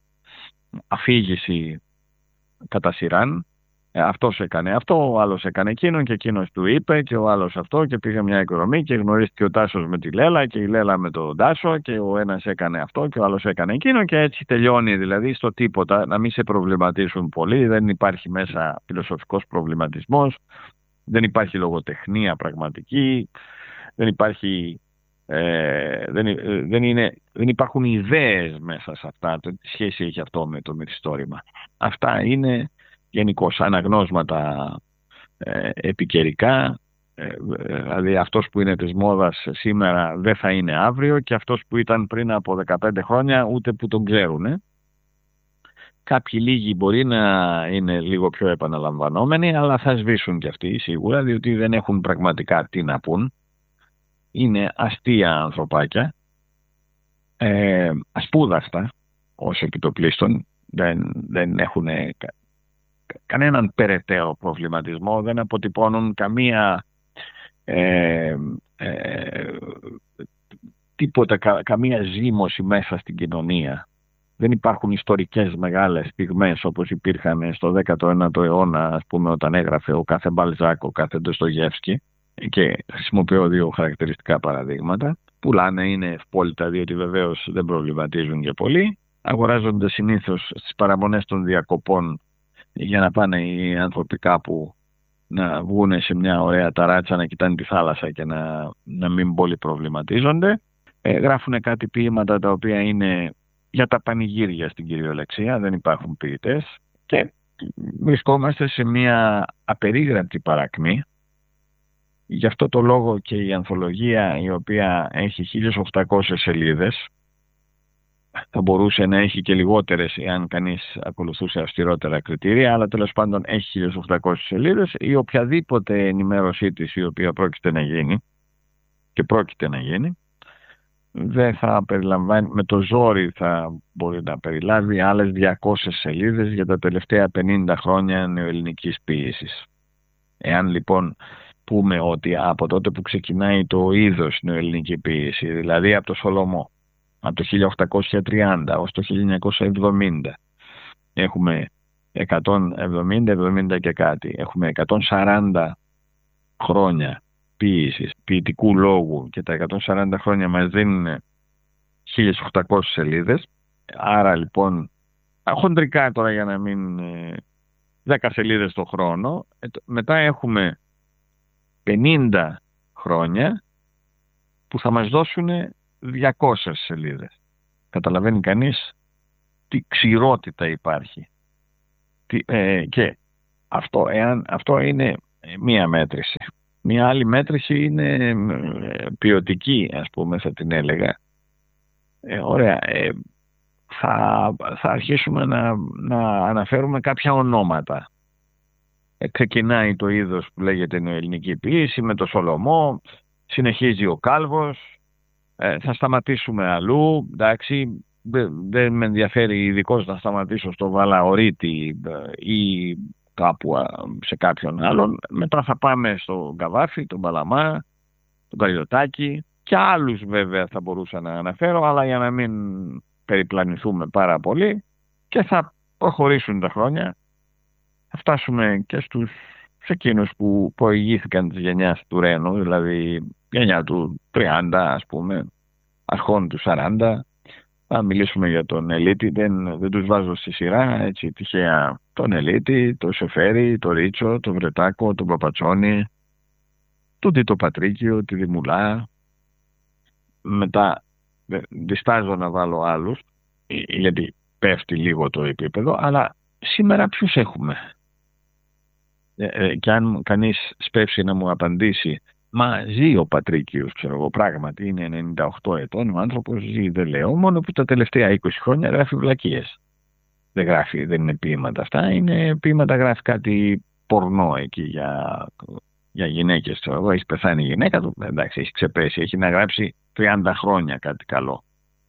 αφήγηση κατά σειράν. Ε, αυτός έκανε αυτό, ο άλλος έκανε εκείνον και εκείνος του είπε και ο άλλος αυτό, και πήγε μια εκδρομή και γνωρίστηκε ο Τάσος με τη Λέλα και η Λέλα με τον Τάσο και ο ένας έκανε αυτό και ο άλλος έκανε εκείνο, και έτσι τελειώνει δηλαδή στο τίποτα, να μην σε προβληματίσουν πολύ. Δεν υπάρχει μέσα φιλοσοφικός προβληματισμός, δεν υπάρχει λογοτεχνία πραγματική, δεν υπάρχει Ε, δεν, δεν, είναι, δεν υπάρχουν ιδέες μέσα σε αυτά. Τι σχέση έχει αυτό με το μυθιστόρημα? Αυτά είναι γενικώς αναγνώσματα ε, επικαιρικά. Ε, δηλαδή αυτός που είναι της μόδας σήμερα δεν θα είναι αύριο, και αυτός που ήταν πριν από δεκαπέντε χρόνια ούτε που τον ξέρουν. Ε. Κάποιοι λίγοι μπορεί να είναι λίγο πιο επαναλαμβανόμενοι, αλλά θα σβήσουν κι αυτοί σίγουρα, διότι δεν έχουν πραγματικά τι να πούν. Είναι αστεία ανθρωπάκια, ε, ασπούδαστα ως επιτοπλίστων, δεν, δεν έχουν κα, κανέναν περαιτέρω προβληματισμό, δεν αποτυπώνουν καμία ε, ε, τίποτα, κα, καμία ζήμωση μέσα στην κοινωνία. Δεν υπάρχουν ιστορικές μεγάλες στιγμές όπως υπήρχαν στο δέκατο ένατο αιώνα, ας πούμε, όταν έγραφε ο κάθε Μπαλζάκ, ο κάθε Ντοστογεύσκι. Και χρησιμοποιώ δύο χαρακτηριστικά παραδείγματα. Πουλάνε, είναι ευπόλυτα, διότι βεβαίως δεν προβληματίζουν και πολύ. Αγοράζονται συνήθως στις παραμονές των διακοπών για να πάνε οι άνθρωποι κάπου να βγουν σε μια ωραία ταράτσα, να κοιτάνε τη θάλασσα και να, να μην πολύ προβληματίζονται. Ε, γράφουν κάτι ποίηματα τα οποία είναι για τα πανηγύρια στην κυριολεξία, δεν υπάρχουν ποιητές, και βρισκόμαστε σε μια απερίγραπτη παρακμή. Γι' αυτό το λόγο και η ανθολογία, η οποία έχει χίλιες οκτακόσιες σελίδες, θα μπορούσε να έχει και λιγότερες εάν κανείς ακολουθούσε αυστηρότερα κριτήρια, αλλά τέλος πάντων έχει χίλιες οκτακόσιες σελίδες. Η οποιαδήποτε ενημέρωσή της η οποία πρόκειται να γίνει, και πρόκειται να γίνει, δεν θα περιλαμβάνει, με το ζόρι θα μπορεί να περιλάβει άλλες διακόσιες σελίδες για τα τελευταία πενήντα χρόνια νεοελληνικής ποίησης. Εάν λοιπόν πούμε ότι από τότε που ξεκινάει το είδος νεοελληνική ποίηση, δηλαδή από το Σολομό, από το χίλια οκτακόσια τριάντα ως το χίλια εννιακόσια εβδομήντα, έχουμε εκατόν εβδομήντα εβδομήντα και κάτι, έχουμε εκατόν σαράντα χρόνια ποίησης, ποιητικού λόγου, και τα εκατόν σαράντα χρόνια μας δίνουν χίλιες οκτακόσιες σελίδες. Άρα λοιπόν, χοντρικά τώρα για να μην δέκα σελίδες το χρόνο, μετά έχουμε πενήντα χρόνια που θα μας δώσουν διακόσιες σελίδες. Καταλαβαίνει κανείς τι ξηρότητα υπάρχει. Τι, ε, και αυτό, εάν, αυτό είναι μία μέτρηση. Μία άλλη μέτρηση είναι ποιοτική, ας πούμε, θα την έλεγα. Ε, ωραία, ε, θα, θα αρχίσουμε να, να αναφέρουμε κάποια ονόματα. Ε, ξεκινάει το είδος που λέγεται νεοελληνική ποίηση με το Σολομό, συνεχίζει ο Κάλβος, ε, θα σταματήσουμε αλλού, εντάξει, δεν, δεν με ενδιαφέρει ειδικώς να σταματήσω στο Βαλαωρίτη ή κάπου σε κάποιον άλλον. Μετά θα πάμε στο Καβάφη, τον Παλαμά, τον Καριωτάκη και άλλους βέβαια θα μπορούσα να αναφέρω, αλλά για να μην περιπλανηθούμε πάρα πολύ, και θα προχωρήσουν τα χρόνια. Θα φτάσουμε και στους σε εκείνους που προηγήθηκαν της γενιάς του Ρένου, δηλαδή γενιά του τριάντα, ας πούμε, αρχών του σαράντα. Θα μιλήσουμε για τον Ελίτη, δεν, δεν τους βάζω στη σειρά, έτσι τυχαία. Τον Ελίτη, τον Σεφέρη, τον Ρίτσο, τον Βρετάκο, τον Παπατσόνη, τον Τίτο Πατρίκιο, τη Δημουλά. Μετά διστάζω να βάλω άλλους, γιατί πέφτει λίγο το επίπεδο, αλλά σήμερα ποιους έχουμε? Ε, και αν κανείς σπεύσει να μου απαντήσει, μα ζει ο Πατρίκιος, ξέρω εγώ, πράγματι είναι ενενήντα οκτώ ετών, ο άνθρωπος ζει, δεν λέω, μόνο που τα τελευταία είκοσι χρόνια γράφει βλακίες. Δεν γράφει, δεν είναι ποίηματα αυτά, είναι ποίηματα, γράφει κάτι πορνό εκεί για, για γυναίκες, ξέρω εγώ, έχει πεθάνει η γυναίκα του, εντάξει, έχει ξεπέσει, έχει να γράψει τριάντα χρόνια κάτι καλό.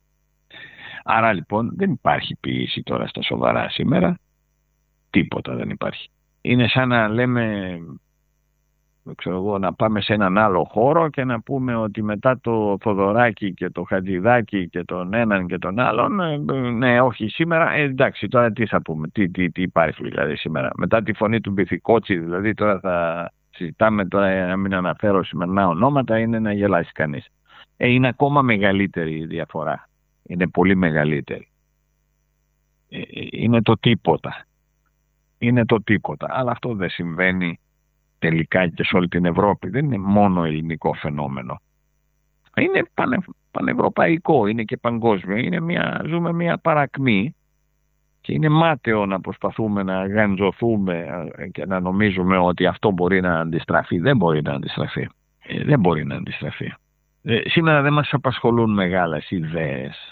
Άρα λοιπόν δεν υπάρχει ποίηση τώρα στα σοβαρά σήμερα, τίποτα δεν υπάρχει. Είναι σαν να λέμε, ξέρω εγώ, να πάμε σε έναν άλλο χώρο και να πούμε ότι μετά το Θοδωράκι και το Χατζηδάκι και τον έναν και τον άλλον, ναι, όχι σήμερα, ε, εντάξει, τώρα τι θα πούμε, τι, τι, τι υπάρχει δηλαδή σήμερα. Μετά τη φωνή του Μπιθικότσι, δηλαδή τώρα θα συζητάμε, τώρα να μην αναφέρω σημερινά ονόματα, είναι να γελάσει κανείς. Ε, είναι ακόμα μεγαλύτερη η διαφορά. Είναι πολύ μεγαλύτερη. Ε, είναι το τίποτα. Είναι το τίποτα. Αλλά αυτό δεν συμβαίνει τελικά και σε όλη την Ευρώπη. Δεν είναι μόνο ελληνικό φαινόμενο. Είναι πανε, πανευρωπαϊκό, είναι και παγκόσμιο. Είναι μια, ζούμε μια παρακμή και είναι μάταιο να προσπαθούμε να γαντζωθούμε και να νομίζουμε ότι αυτό μπορεί να αντιστραφεί. Δεν μπορεί να αντιστραφεί. Ε, δεν μπορεί να αντιστραφεί. Ε, σήμερα δεν μας απασχολούν μεγάλες ιδέες.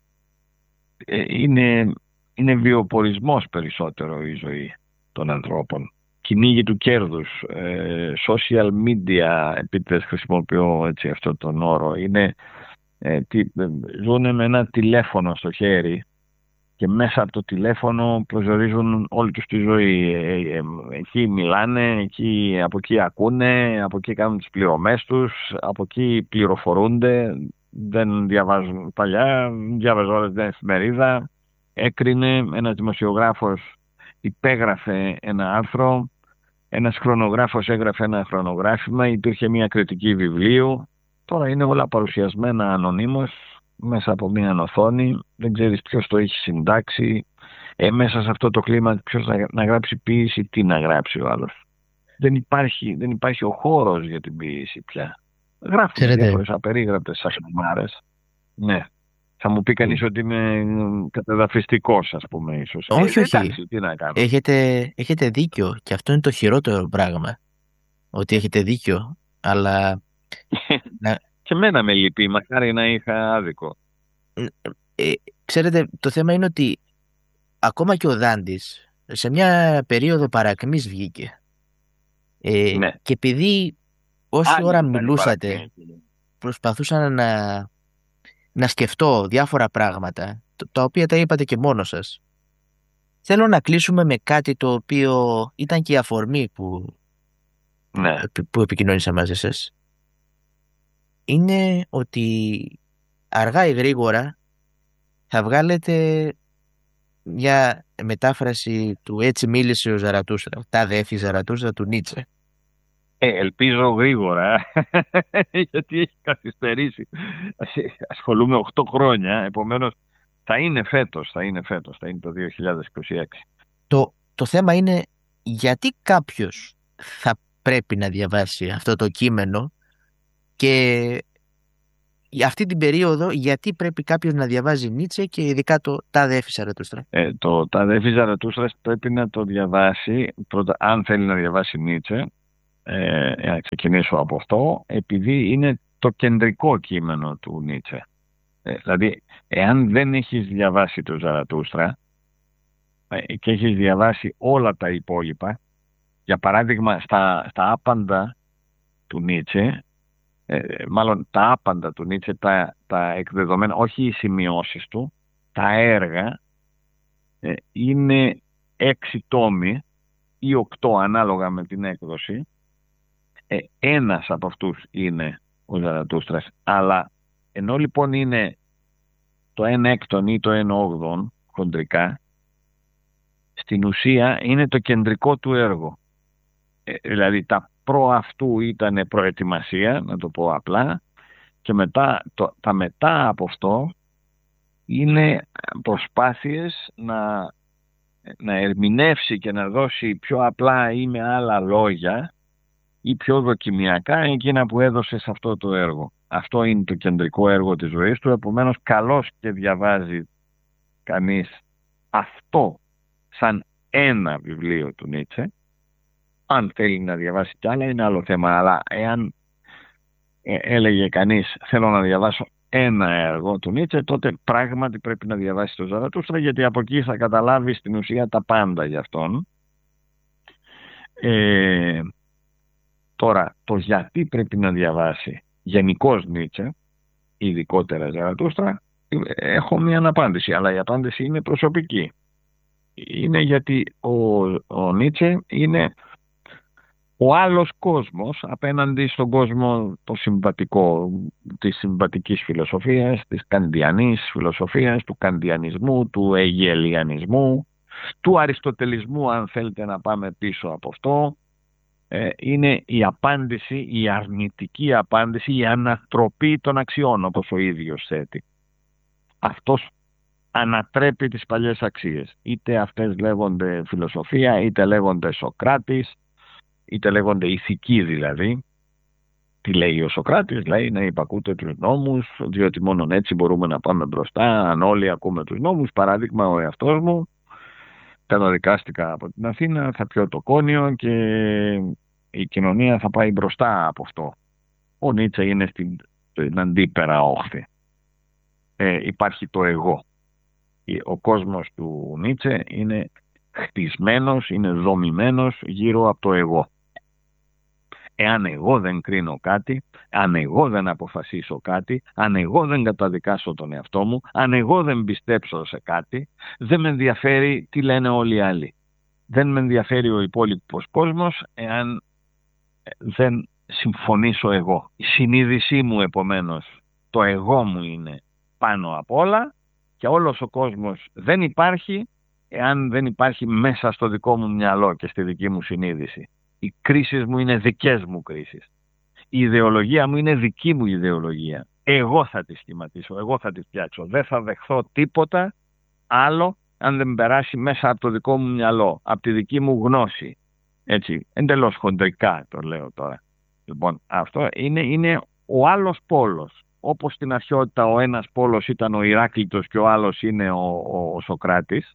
Ε, είναι, είναι βιοπορισμός περισσότερο η ζωή των ανθρώπων. Κυνήγι του κέρδους, ε, social media, επίτηδες χρησιμοποιώ έτσι αυτό τον όρο, είναι, ε, τι, ε, ζουν με ένα τηλέφωνο στο χέρι και μέσα από το τηλέφωνο προσδιορίζουν όλη τους τη ζωή. Ε, ε, εκεί μιλάνε, εκεί, από εκεί ακούνε, από εκεί κάνουν τις πληρωμές τους, από εκεί πληροφορούνται, δεν διαβάζουν παλιά, διάβαζε όλες την εφημερίδα, έκρινε, ένας δημοσιογράφος υπέγραφε ένα άρθρο, ένας χρονογράφος έγραφε ένα χρονογράφημα, υπήρχε μια κριτική βιβλίου, τώρα είναι όλα παρουσιασμένα ανωνύμως μέσα από μια οθόνη, δεν ξέρεις ποιος το έχει συντάξει, ε, μέσα σε αυτό το κλίμα ποιος να, να γράψει ποίηση, τι να γράψει ο άλλος. Δεν υπάρχει, δεν υπάρχει ο χώρος για την ποίηση πια. Γράφουν διάφορες απερίγραπτες σαχμάρες. Ναι. Θα μου πει κανείς ότι είμαι κατεδαφιστικός, ας πούμε, ίσως. Όχι, ε, όχι. Εντάξει, τι να κάνω. Έχετε, έχετε δίκιο και αυτό είναι το χειρότερο πράγμα. Ότι έχετε δίκιο, αλλά... να... Και εμένα με λυπεί, μακάρι να είχα άδικο. Ε, ξέρετε, το θέμα είναι ότι ακόμα και ο Δάντης σε μια περίοδο παρακμής βγήκε. Ε, ναι. Και επειδή όση Άλλη ώρα μιλούσατε προσπαθούσα να, να σκεφτώ διάφορα πράγματα, τα οποία τα είπατε και μόνο σας. Θέλω να κλείσουμε με κάτι το οποίο ήταν και η αφορμή που, ναι. που επικοινώνησα μαζί σας. Είναι ότι αργά ή γρήγορα θα βγάλετε μια μετάφραση του «Έτσι μίλησε ο Ζαρατούστρα», «Τα δέφη Ζαρατούστρα» του Νίτσε. Ε, ελπίζω γρήγορα, γιατί έχει καθυστερήσει. Ασχολούμαι οκτώ χρόνια, επομένως θα είναι φέτος, θα είναι φέτος, θα είναι το δύο χιλιάδες είκοσι έξι. Το, το θέμα είναι γιατί κάποιος θα πρέπει να διαβάσει αυτό το κείμενο και για αυτή την περίοδο γιατί πρέπει κάποιος να διαβάζει Νίτσε και ειδικά το «Τα δέφη Ζαρατούστρα». Ε, το «Τα δέφη Ζαρατούστρα» πρέπει να το διαβάσει, πρώτα, αν θέλει να διαβάσει Νίτσε, ε, να ξεκινήσω από αυτό, επειδή είναι το κεντρικό κείμενο του Νίτσε. Ε, δηλαδή, εάν δεν έχεις διαβάσει το Ζαρατούστρα ε, και έχεις διαβάσει όλα τα υπόλοιπα, για παράδειγμα στα, στα άπαντα του Νίτσε, ε, μάλλον τα άπαντα του Νίτσε, τα, τα εκδεδομένα, όχι οι σημειώσεις του, τα έργα, ε, είναι έξι τόμοι ή οκτώ ανάλογα με την έκδοση. Ε, ένας από αυτούς είναι ο Ζαρατούστρας, αλλά ενώ λοιπόν είναι το ένα έκτον ή το ένα όγδον χοντρικά, στην ουσία είναι το κεντρικό του έργο. δηλαδή τα προ αυτού ήταν προετοιμασία, να το πω απλά, και μετά, το, τα μετά από αυτό είναι προσπάθειες να, να ερμηνεύσει και να δώσει πιο απλά ή με άλλα λόγια ή πιο δοκιμιακά εκείνα που έδωσε σε αυτό το έργο. Αυτό είναι το κεντρικό έργο της ζωής του, επομένως καλώς και διαβάζει κανείς αυτό σαν ένα βιβλίο του Νίτσε. Αν θέλει να διαβάσει κι άλλα είναι άλλο θέμα, αλλά εάν ε, έλεγε κανείς θέλω να διαβάσω ένα έργο του Νίτσε, τότε πράγματι πρέπει να διαβάσει το Ζαρατούστρα, γιατί από εκεί θα καταλάβει στην ουσία τα πάντα για αυτόν. Ε, τώρα, το γιατί πρέπει να διαβάσει γενικώς Νίτσε, ειδικότερα Ζαρατούστρα, έχω μια απάντηση, αλλά η απάντηση είναι προσωπική. Είναι γιατί ο, ο Νίτσε είναι ο άλλος κόσμος απέναντι στον κόσμο το συμβατικό, της συμβατικής φιλοσοφίας, της καντιανής φιλοσοφίας, του καντιανισμού, του αιγελιανισμού, του αριστοτελισμού, αν θέλετε να πάμε πίσω από αυτό. Ε, είναι η απάντηση, η αρνητική απάντηση, η ανατροπή των αξιών, όπως ο ίδιος θέτει. Αυτός ανατρέπει τις παλιές αξίες. Είτε αυτές λέγονται φιλοσοφία, είτε λέγονται Σοκράτης, είτε λέγονται ηθική δηλαδή. Τι λέει ο Σοκράτης? Λέει να υπακούτε τους νόμους, διότι μόνο έτσι μπορούμε να πάμε μπροστά, αν όλοι ακούμε τους νόμους. Παράδειγμα, ο εαυτός μου, καταδικάστηκα από την Αθήνα, θα πιω το κόνιο και η κοινωνία θα πάει μπροστά από αυτό. Ο Νίτσε είναι στην, στην αντίπερα όχθη. Ε, υπάρχει το εγώ. Ο κόσμος του Νίτσε είναι χτισμένος, είναι δομημένος γύρω από το εγώ. Εάν εγώ δεν κρίνω κάτι, αν εγώ δεν αποφασίσω κάτι, αν εγώ δεν καταδικάσω τον εαυτό μου, αν εγώ δεν πιστέψω σε κάτι, δεν με ενδιαφέρει τι λένε όλοι οι άλλοι. Δεν με ενδιαφέρει ο υπόλοιπος κόσμος εάν δεν συμφωνήσω εγώ. Η συνείδησή μου, επομένως, το εγώ μου είναι πάνω απ' όλα και όλος ο κόσμος δεν υπάρχει εάν δεν υπάρχει μέσα στο δικό μου μυαλό και στη δική μου συνείδηση. Οι κρίσεις μου είναι δικές μου κρίσεις. Η ιδεολογία μου είναι δική μου ιδεολογία. Εγώ θα τη σχηματίσω, εγώ θα τη φτιάξω. Δεν θα δεχθώ τίποτα άλλο αν δεν περάσει μέσα από το δικό μου μυαλό, από τη δική μου γνώση. Έτσι, εντελώς χοντρικά το λέω τώρα. Λοιπόν, αυτό είναι, είναι ο άλλος πόλος. Όπως στην αρχαιότητα ο ένας πόλος ήταν ο Ηράκλειτος και ο άλλος είναι ο, ο, ο Σοκράτης.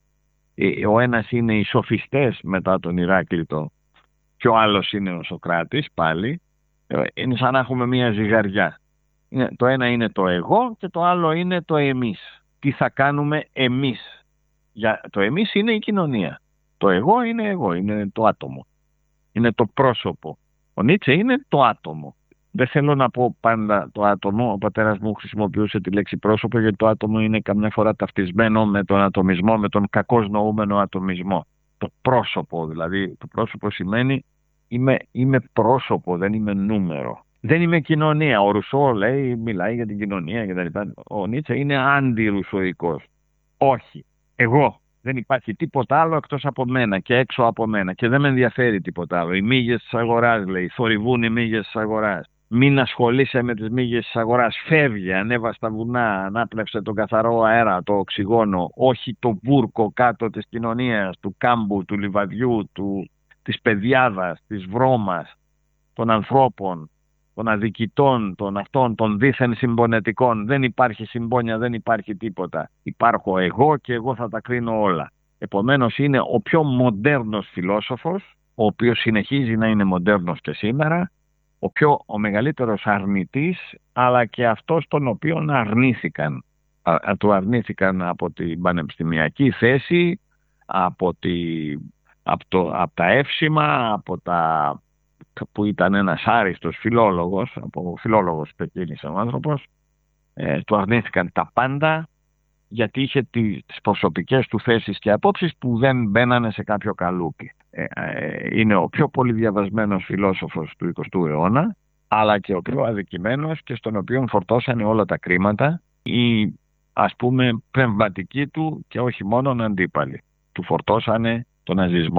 Ο ένας είναι οι σοφιστές μετά τον Ηράκλειτο και ο άλλος είναι ο Σοκράτης πάλι. Είναι σαν να έχουμε μία ζυγαριά. Είναι, το ένα είναι το εγώ και το άλλο είναι το εμείς. Τι θα κάνουμε εμείς. Για, το εμείς είναι η κοινωνία. Το εγώ είναι εγώ, είναι το άτομο. Είναι το πρόσωπο. Ο Νίτσε είναι το άτομο. Δεν θέλω να πω πάντα το άτομο. Ο πατέρας μου χρησιμοποιούσε τη λέξη πρόσωπο, γιατί το άτομο είναι καμιά φορά ταυτισμένο με τον ατομισμό, με τον κακώς νοούμενο ατομισμό. Το πρόσωπο δηλαδή. Το πρόσωπο σημαίνει είμαι, είμαι πρόσωπο, δεν είμαι νούμερο. Δεν είμαι κοινωνία. Ο Ρουσό λέει, μιλάει για την κοινωνία κτλ. Ο Νίτσε είναι αντιρουσοϊκός. Όχι. Εγώ. Δεν υπάρχει τίποτα άλλο εκτός από μένα και έξω από μένα και δεν με ενδιαφέρει τίποτα άλλο. Οι μύγες της αγοράς, λέει, θορυβούν οι μύγες της αγοράς. Μην ασχολείσαι με τις μύγες της αγοράς. Φεύγει, ανέβα στα βουνά, ανάπνευσε τον καθαρό αέρα, το οξυγόνο, όχι το βούρκο κάτω της κοινωνίας, του κάμπου, του λιβαδιού, του, της παιδιάδας, της βρώμας, των ανθρώπων, των αδικητών, των αυτών, των δίθεν συμπονετικών. Δεν υπάρχει συμπόνια, δεν υπάρχει τίποτα. Υπάρχω εγώ και εγώ θα τα κρίνω όλα. Επομένως είναι ο πιο μοντέρνος φιλόσοφος, ο οποίος συνεχίζει να είναι μοντέρνος και σήμερα, ο, πιο, ο μεγαλύτερος αρνητής, αλλά και αυτός τον οποίον αρνήθηκαν. Α, α, του αρνήθηκαν από την πανεπιστημιακή θέση, από, τη, από, το, από τα εύσημα, από τα... που ήταν ένας άριστος φιλόλογος, από φιλόλογος ξεκίνησε ο άνθρωπος, ε, του αρνήθηκαν τα πάντα γιατί είχε τις προσωπικές του θέσεις και απόψεις που δεν μπαίνανε σε κάποιο καλούπι. Ε, ε, είναι ο πιο πολύ διαβασμένος φιλόσοφος του εικοστού αιώνα, αλλά και ο πιο αδικημένος και στον οποίο φορτώσανε όλα τα κρίματα οι, ας πούμε, πνευματικοί του και όχι μόνο αντίπαλοι. Του φορτώσανε τον ναζισμό.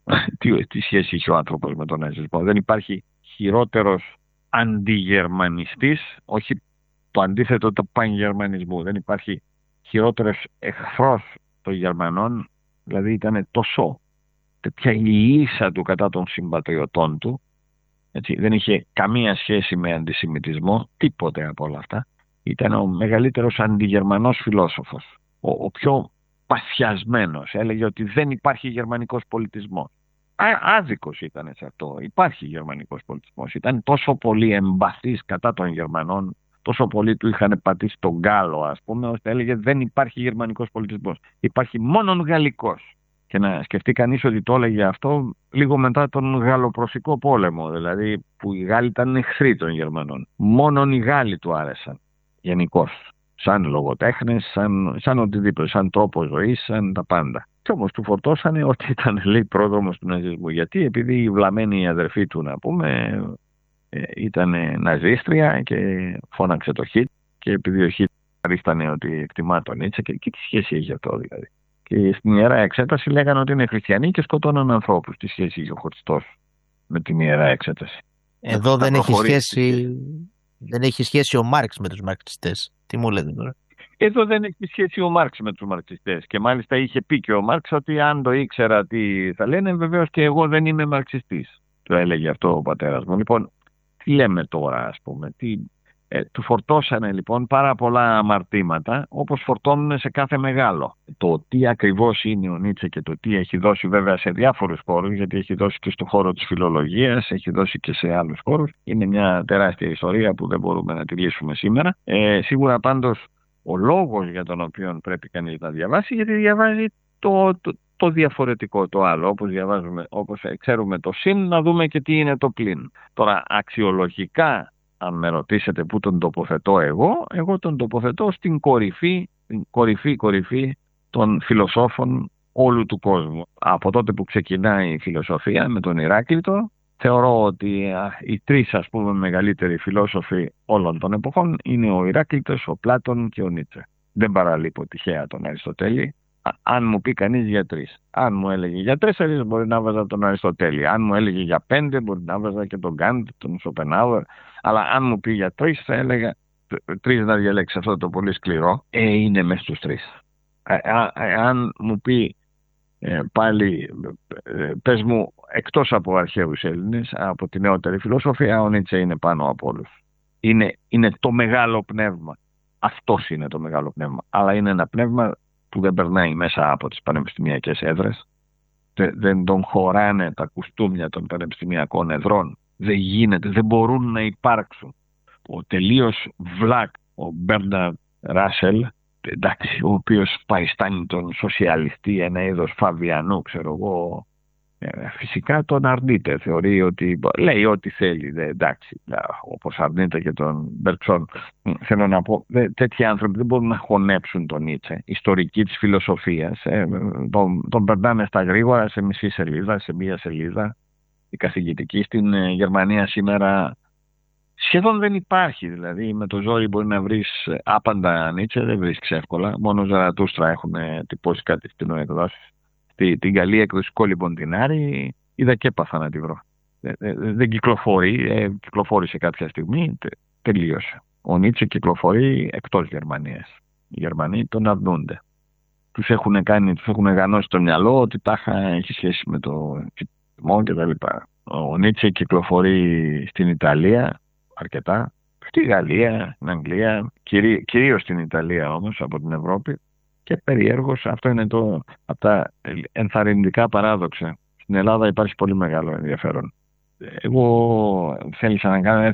τι, τι σχέση είχε ο άνθρωπος με τον ναζισμό? Δεν υπάρχει χειρότερος αντιγερμανιστής, όχι το αντίθετο του πανγερμανισμού. Δεν υπάρχει χειρότερος εχθρός των Γερμανών, δηλαδή ήταν τόσο τέτοια η ίσα του κατά των συμπατριωτών του, έτσι, δεν είχε καμία σχέση με αντισημιτισμό, τίποτε από όλα αυτά. Ήταν ο μεγαλύτερος αντιγερμανός φιλόσοφος, ο, ο πιο παθιασμένος. Έλεγε ότι δεν υπάρχει γερμανικός πολιτισμός. Α, άδικος ήταν σε αυτό. Υπάρχει γερμανικός πολιτισμός. Ήταν τόσο πολύ εμπαθής κατά των Γερμανών, τόσο πολύ του είχαν πατήσει τον γκάλο, ας πούμε, ώστε έλεγε δεν υπάρχει γερμανικός πολιτισμός. Υπάρχει μόνον γαλλικός. Και να σκεφτεί κανείς ότι το έλεγε αυτό λίγο μετά τον Γαλλοπρωσικό πόλεμο, δηλαδή που οι Γάλλοι ήταν εχθροί των Γερμανών. Μόνον οι Γάλλοι του άρεσαν γενικώς. Σαν λογοτέχνες, σαν, σαν οτιδήποτε, σαν τρόπο ζωής, σαν τα πάντα. Και όμως του φορτώσανε ότι ήταν, λέει, πρόδρομος του ναζισμού. Γιατί? Επειδή η βλαμμένη αδερφή του, να πούμε, ε, ήταν ναζίστρια και φώναξε το Χιτ, και επειδή ο Χιτ αρίστανε ότι εκτιμά τον Νίτσε, και, και τι σχέση έχει αυτό δηλαδή? Και στην Ιερά Εξέταση λέγανε ότι είναι χριστιανοί και σκοτώναν ανθρώπους. Τι σχέση είχε ο Χριστός με την Ιερά Εξέταση? Εδώ δεν έχει, σχέση, δεν έχει σχέση ο Μάρξ με τους μαρξιστές. Τι μου λέτε τώρα? Εδώ δεν έχει σχέση ο Μάρξ με τους μαρξιστές. Και μάλιστα είχε πει και ο Μάρξ ότι αν το ήξερα τι θα λένε, βεβαίως και εγώ δεν είμαι μαρξιστής. Το έλεγε αυτό ο πατέρας μου. Λοιπόν, τι λέμε τώρα, ας πούμε? Τι... Ε, του φορτώσανε λοιπόν πάρα πολλά αμαρτήματα, όπως φορτώνουν σε κάθε μεγάλο. Το τι ακριβώς είναι ο Νίτσε και το τι έχει δώσει βέβαια σε διάφορους χώρους, γιατί έχει δώσει και στο χώρο της φιλολογίας, έχει δώσει και σε άλλους χώρους, είναι μια τεράστια ιστορία που δεν μπορούμε να τη λύσουμε σήμερα. Ε, σίγουρα πάντως ο λόγος για τον οποίο πρέπει κανείς να διαβάσει, γιατί διαβάζει το, το, το διαφορετικό, το άλλο. Όπως διαβάζουμε, όπως ξέρουμε το συν, να δούμε και τι είναι το πλην. Τώρα αξιολογικά, αν με ρωτήσετε πού τον τοποθετώ εγώ, εγώ τον τοποθετώ στην κορυφή, στην κορυφή, κορυφή των φιλοσόφων όλου του κόσμου. Από τότε που ξεκινάει η φιλοσοφία με τον Ηράκλειτο, θεωρώ ότι α, οι τρεις, ας πούμε, μεγαλύτεροι φιλόσοφοι όλων των εποχών είναι ο Ηράκλειτος, ο Πλάτων και ο Νίτσε. Δεν παραλείπω τυχαία τον Αριστοτέλη. Αν μου πει κανείς για τρεις. Αν μου έλεγε για τέσσερις, μπορεί να βάζα τον Αριστοτέλη. Αν μου έλεγε για πέντε, μπορεί να βάζα και τον Γκάντ, τον Σοπενάουερ. Αλλά αν μου πει για τρεις, θα έλεγα τρεις να διαλέξει αυτό το πολύ σκληρό. Ε, είναι μέσα στους τρεις. Αν μου πει ε, πάλι, ε, πες μου, εκτός από αρχαίους Έλληνες, από τη νεότερη φιλοσοφία, ο Νίτσε είναι πάνω από όλους. Είναι, είναι το μεγάλο πνεύμα. Αυτός είναι το μεγάλο πνεύμα. Αλλά είναι ένα πνεύμα που δεν περνάει μέσα από τις πανεπιστημιακές έδρες. Δεν τον χωράνε τα κουστούμια των πανεπιστημιακών εδρών. Δεν γίνεται, δεν μπορούν να υπάρξουν. Ο τελείως βλάκ, ο Μπέρναρντ Ράσελ, εντάξει, ο οποίος παριστάνει τον σοσιαλιστή, ένα είδος Φαβιανού, ξέρω εγώ, φυσικά τον αρνείται. Θεωρεί ότι λέει ό,τι θέλει. Δε, εντάξει, όπως αρνείται και τον Μπερτσόν. Θέλω να πω, δε, τέτοιοι άνθρωποι δεν μπορούν να χωνέψουν τον Νίτσε. Ιστορική της φιλοσοφίας. Ε, τον, τον περνάνε στα γρήγορα σε μισή σελίδα, σε μία σελίδα. Η καθηγητική στην Γερμανία σήμερα σχεδόν δεν υπάρχει. Δηλαδή με το ζόρι μπορεί να βρεις άπαντα Νίτσε, δεν βρίσκεις εύκολα. Μόνο Ζαρατούστρα έχουν τυπώσει κάτι στην εκδόσεις. Την καλή έκδοση Κόλυμπον την Άρη είδα και έπαθα να τη βρω. Δεν κυκλοφορεί, ε, κυκλοφόρησε κάποια στιγμή, τε, τελείωσε. Ο Νίτσε κυκλοφορεί εκτός Γερμανίας. Οι Γερμανοί τον αρνούνται. Τους έχουν κάνει, τους έχουν γανώσει το μυαλό ότι τάχα έχει σχέση με το κυκλισμό κτλ. Ο Νίτσε κυκλοφορεί στην Ιταλία αρκετά, στη Γαλλία, στην Αγγλία, κυρί, κυρίως στην Ιταλία όμως από την Ευρώπη. Και περιέργως, αυτό είναι το από τα ενθαρρυντικά παράδοξα. Στην Ελλάδα υπάρχει πολύ μεγάλο ενδιαφέρον. Εγώ θέλησα να κάνω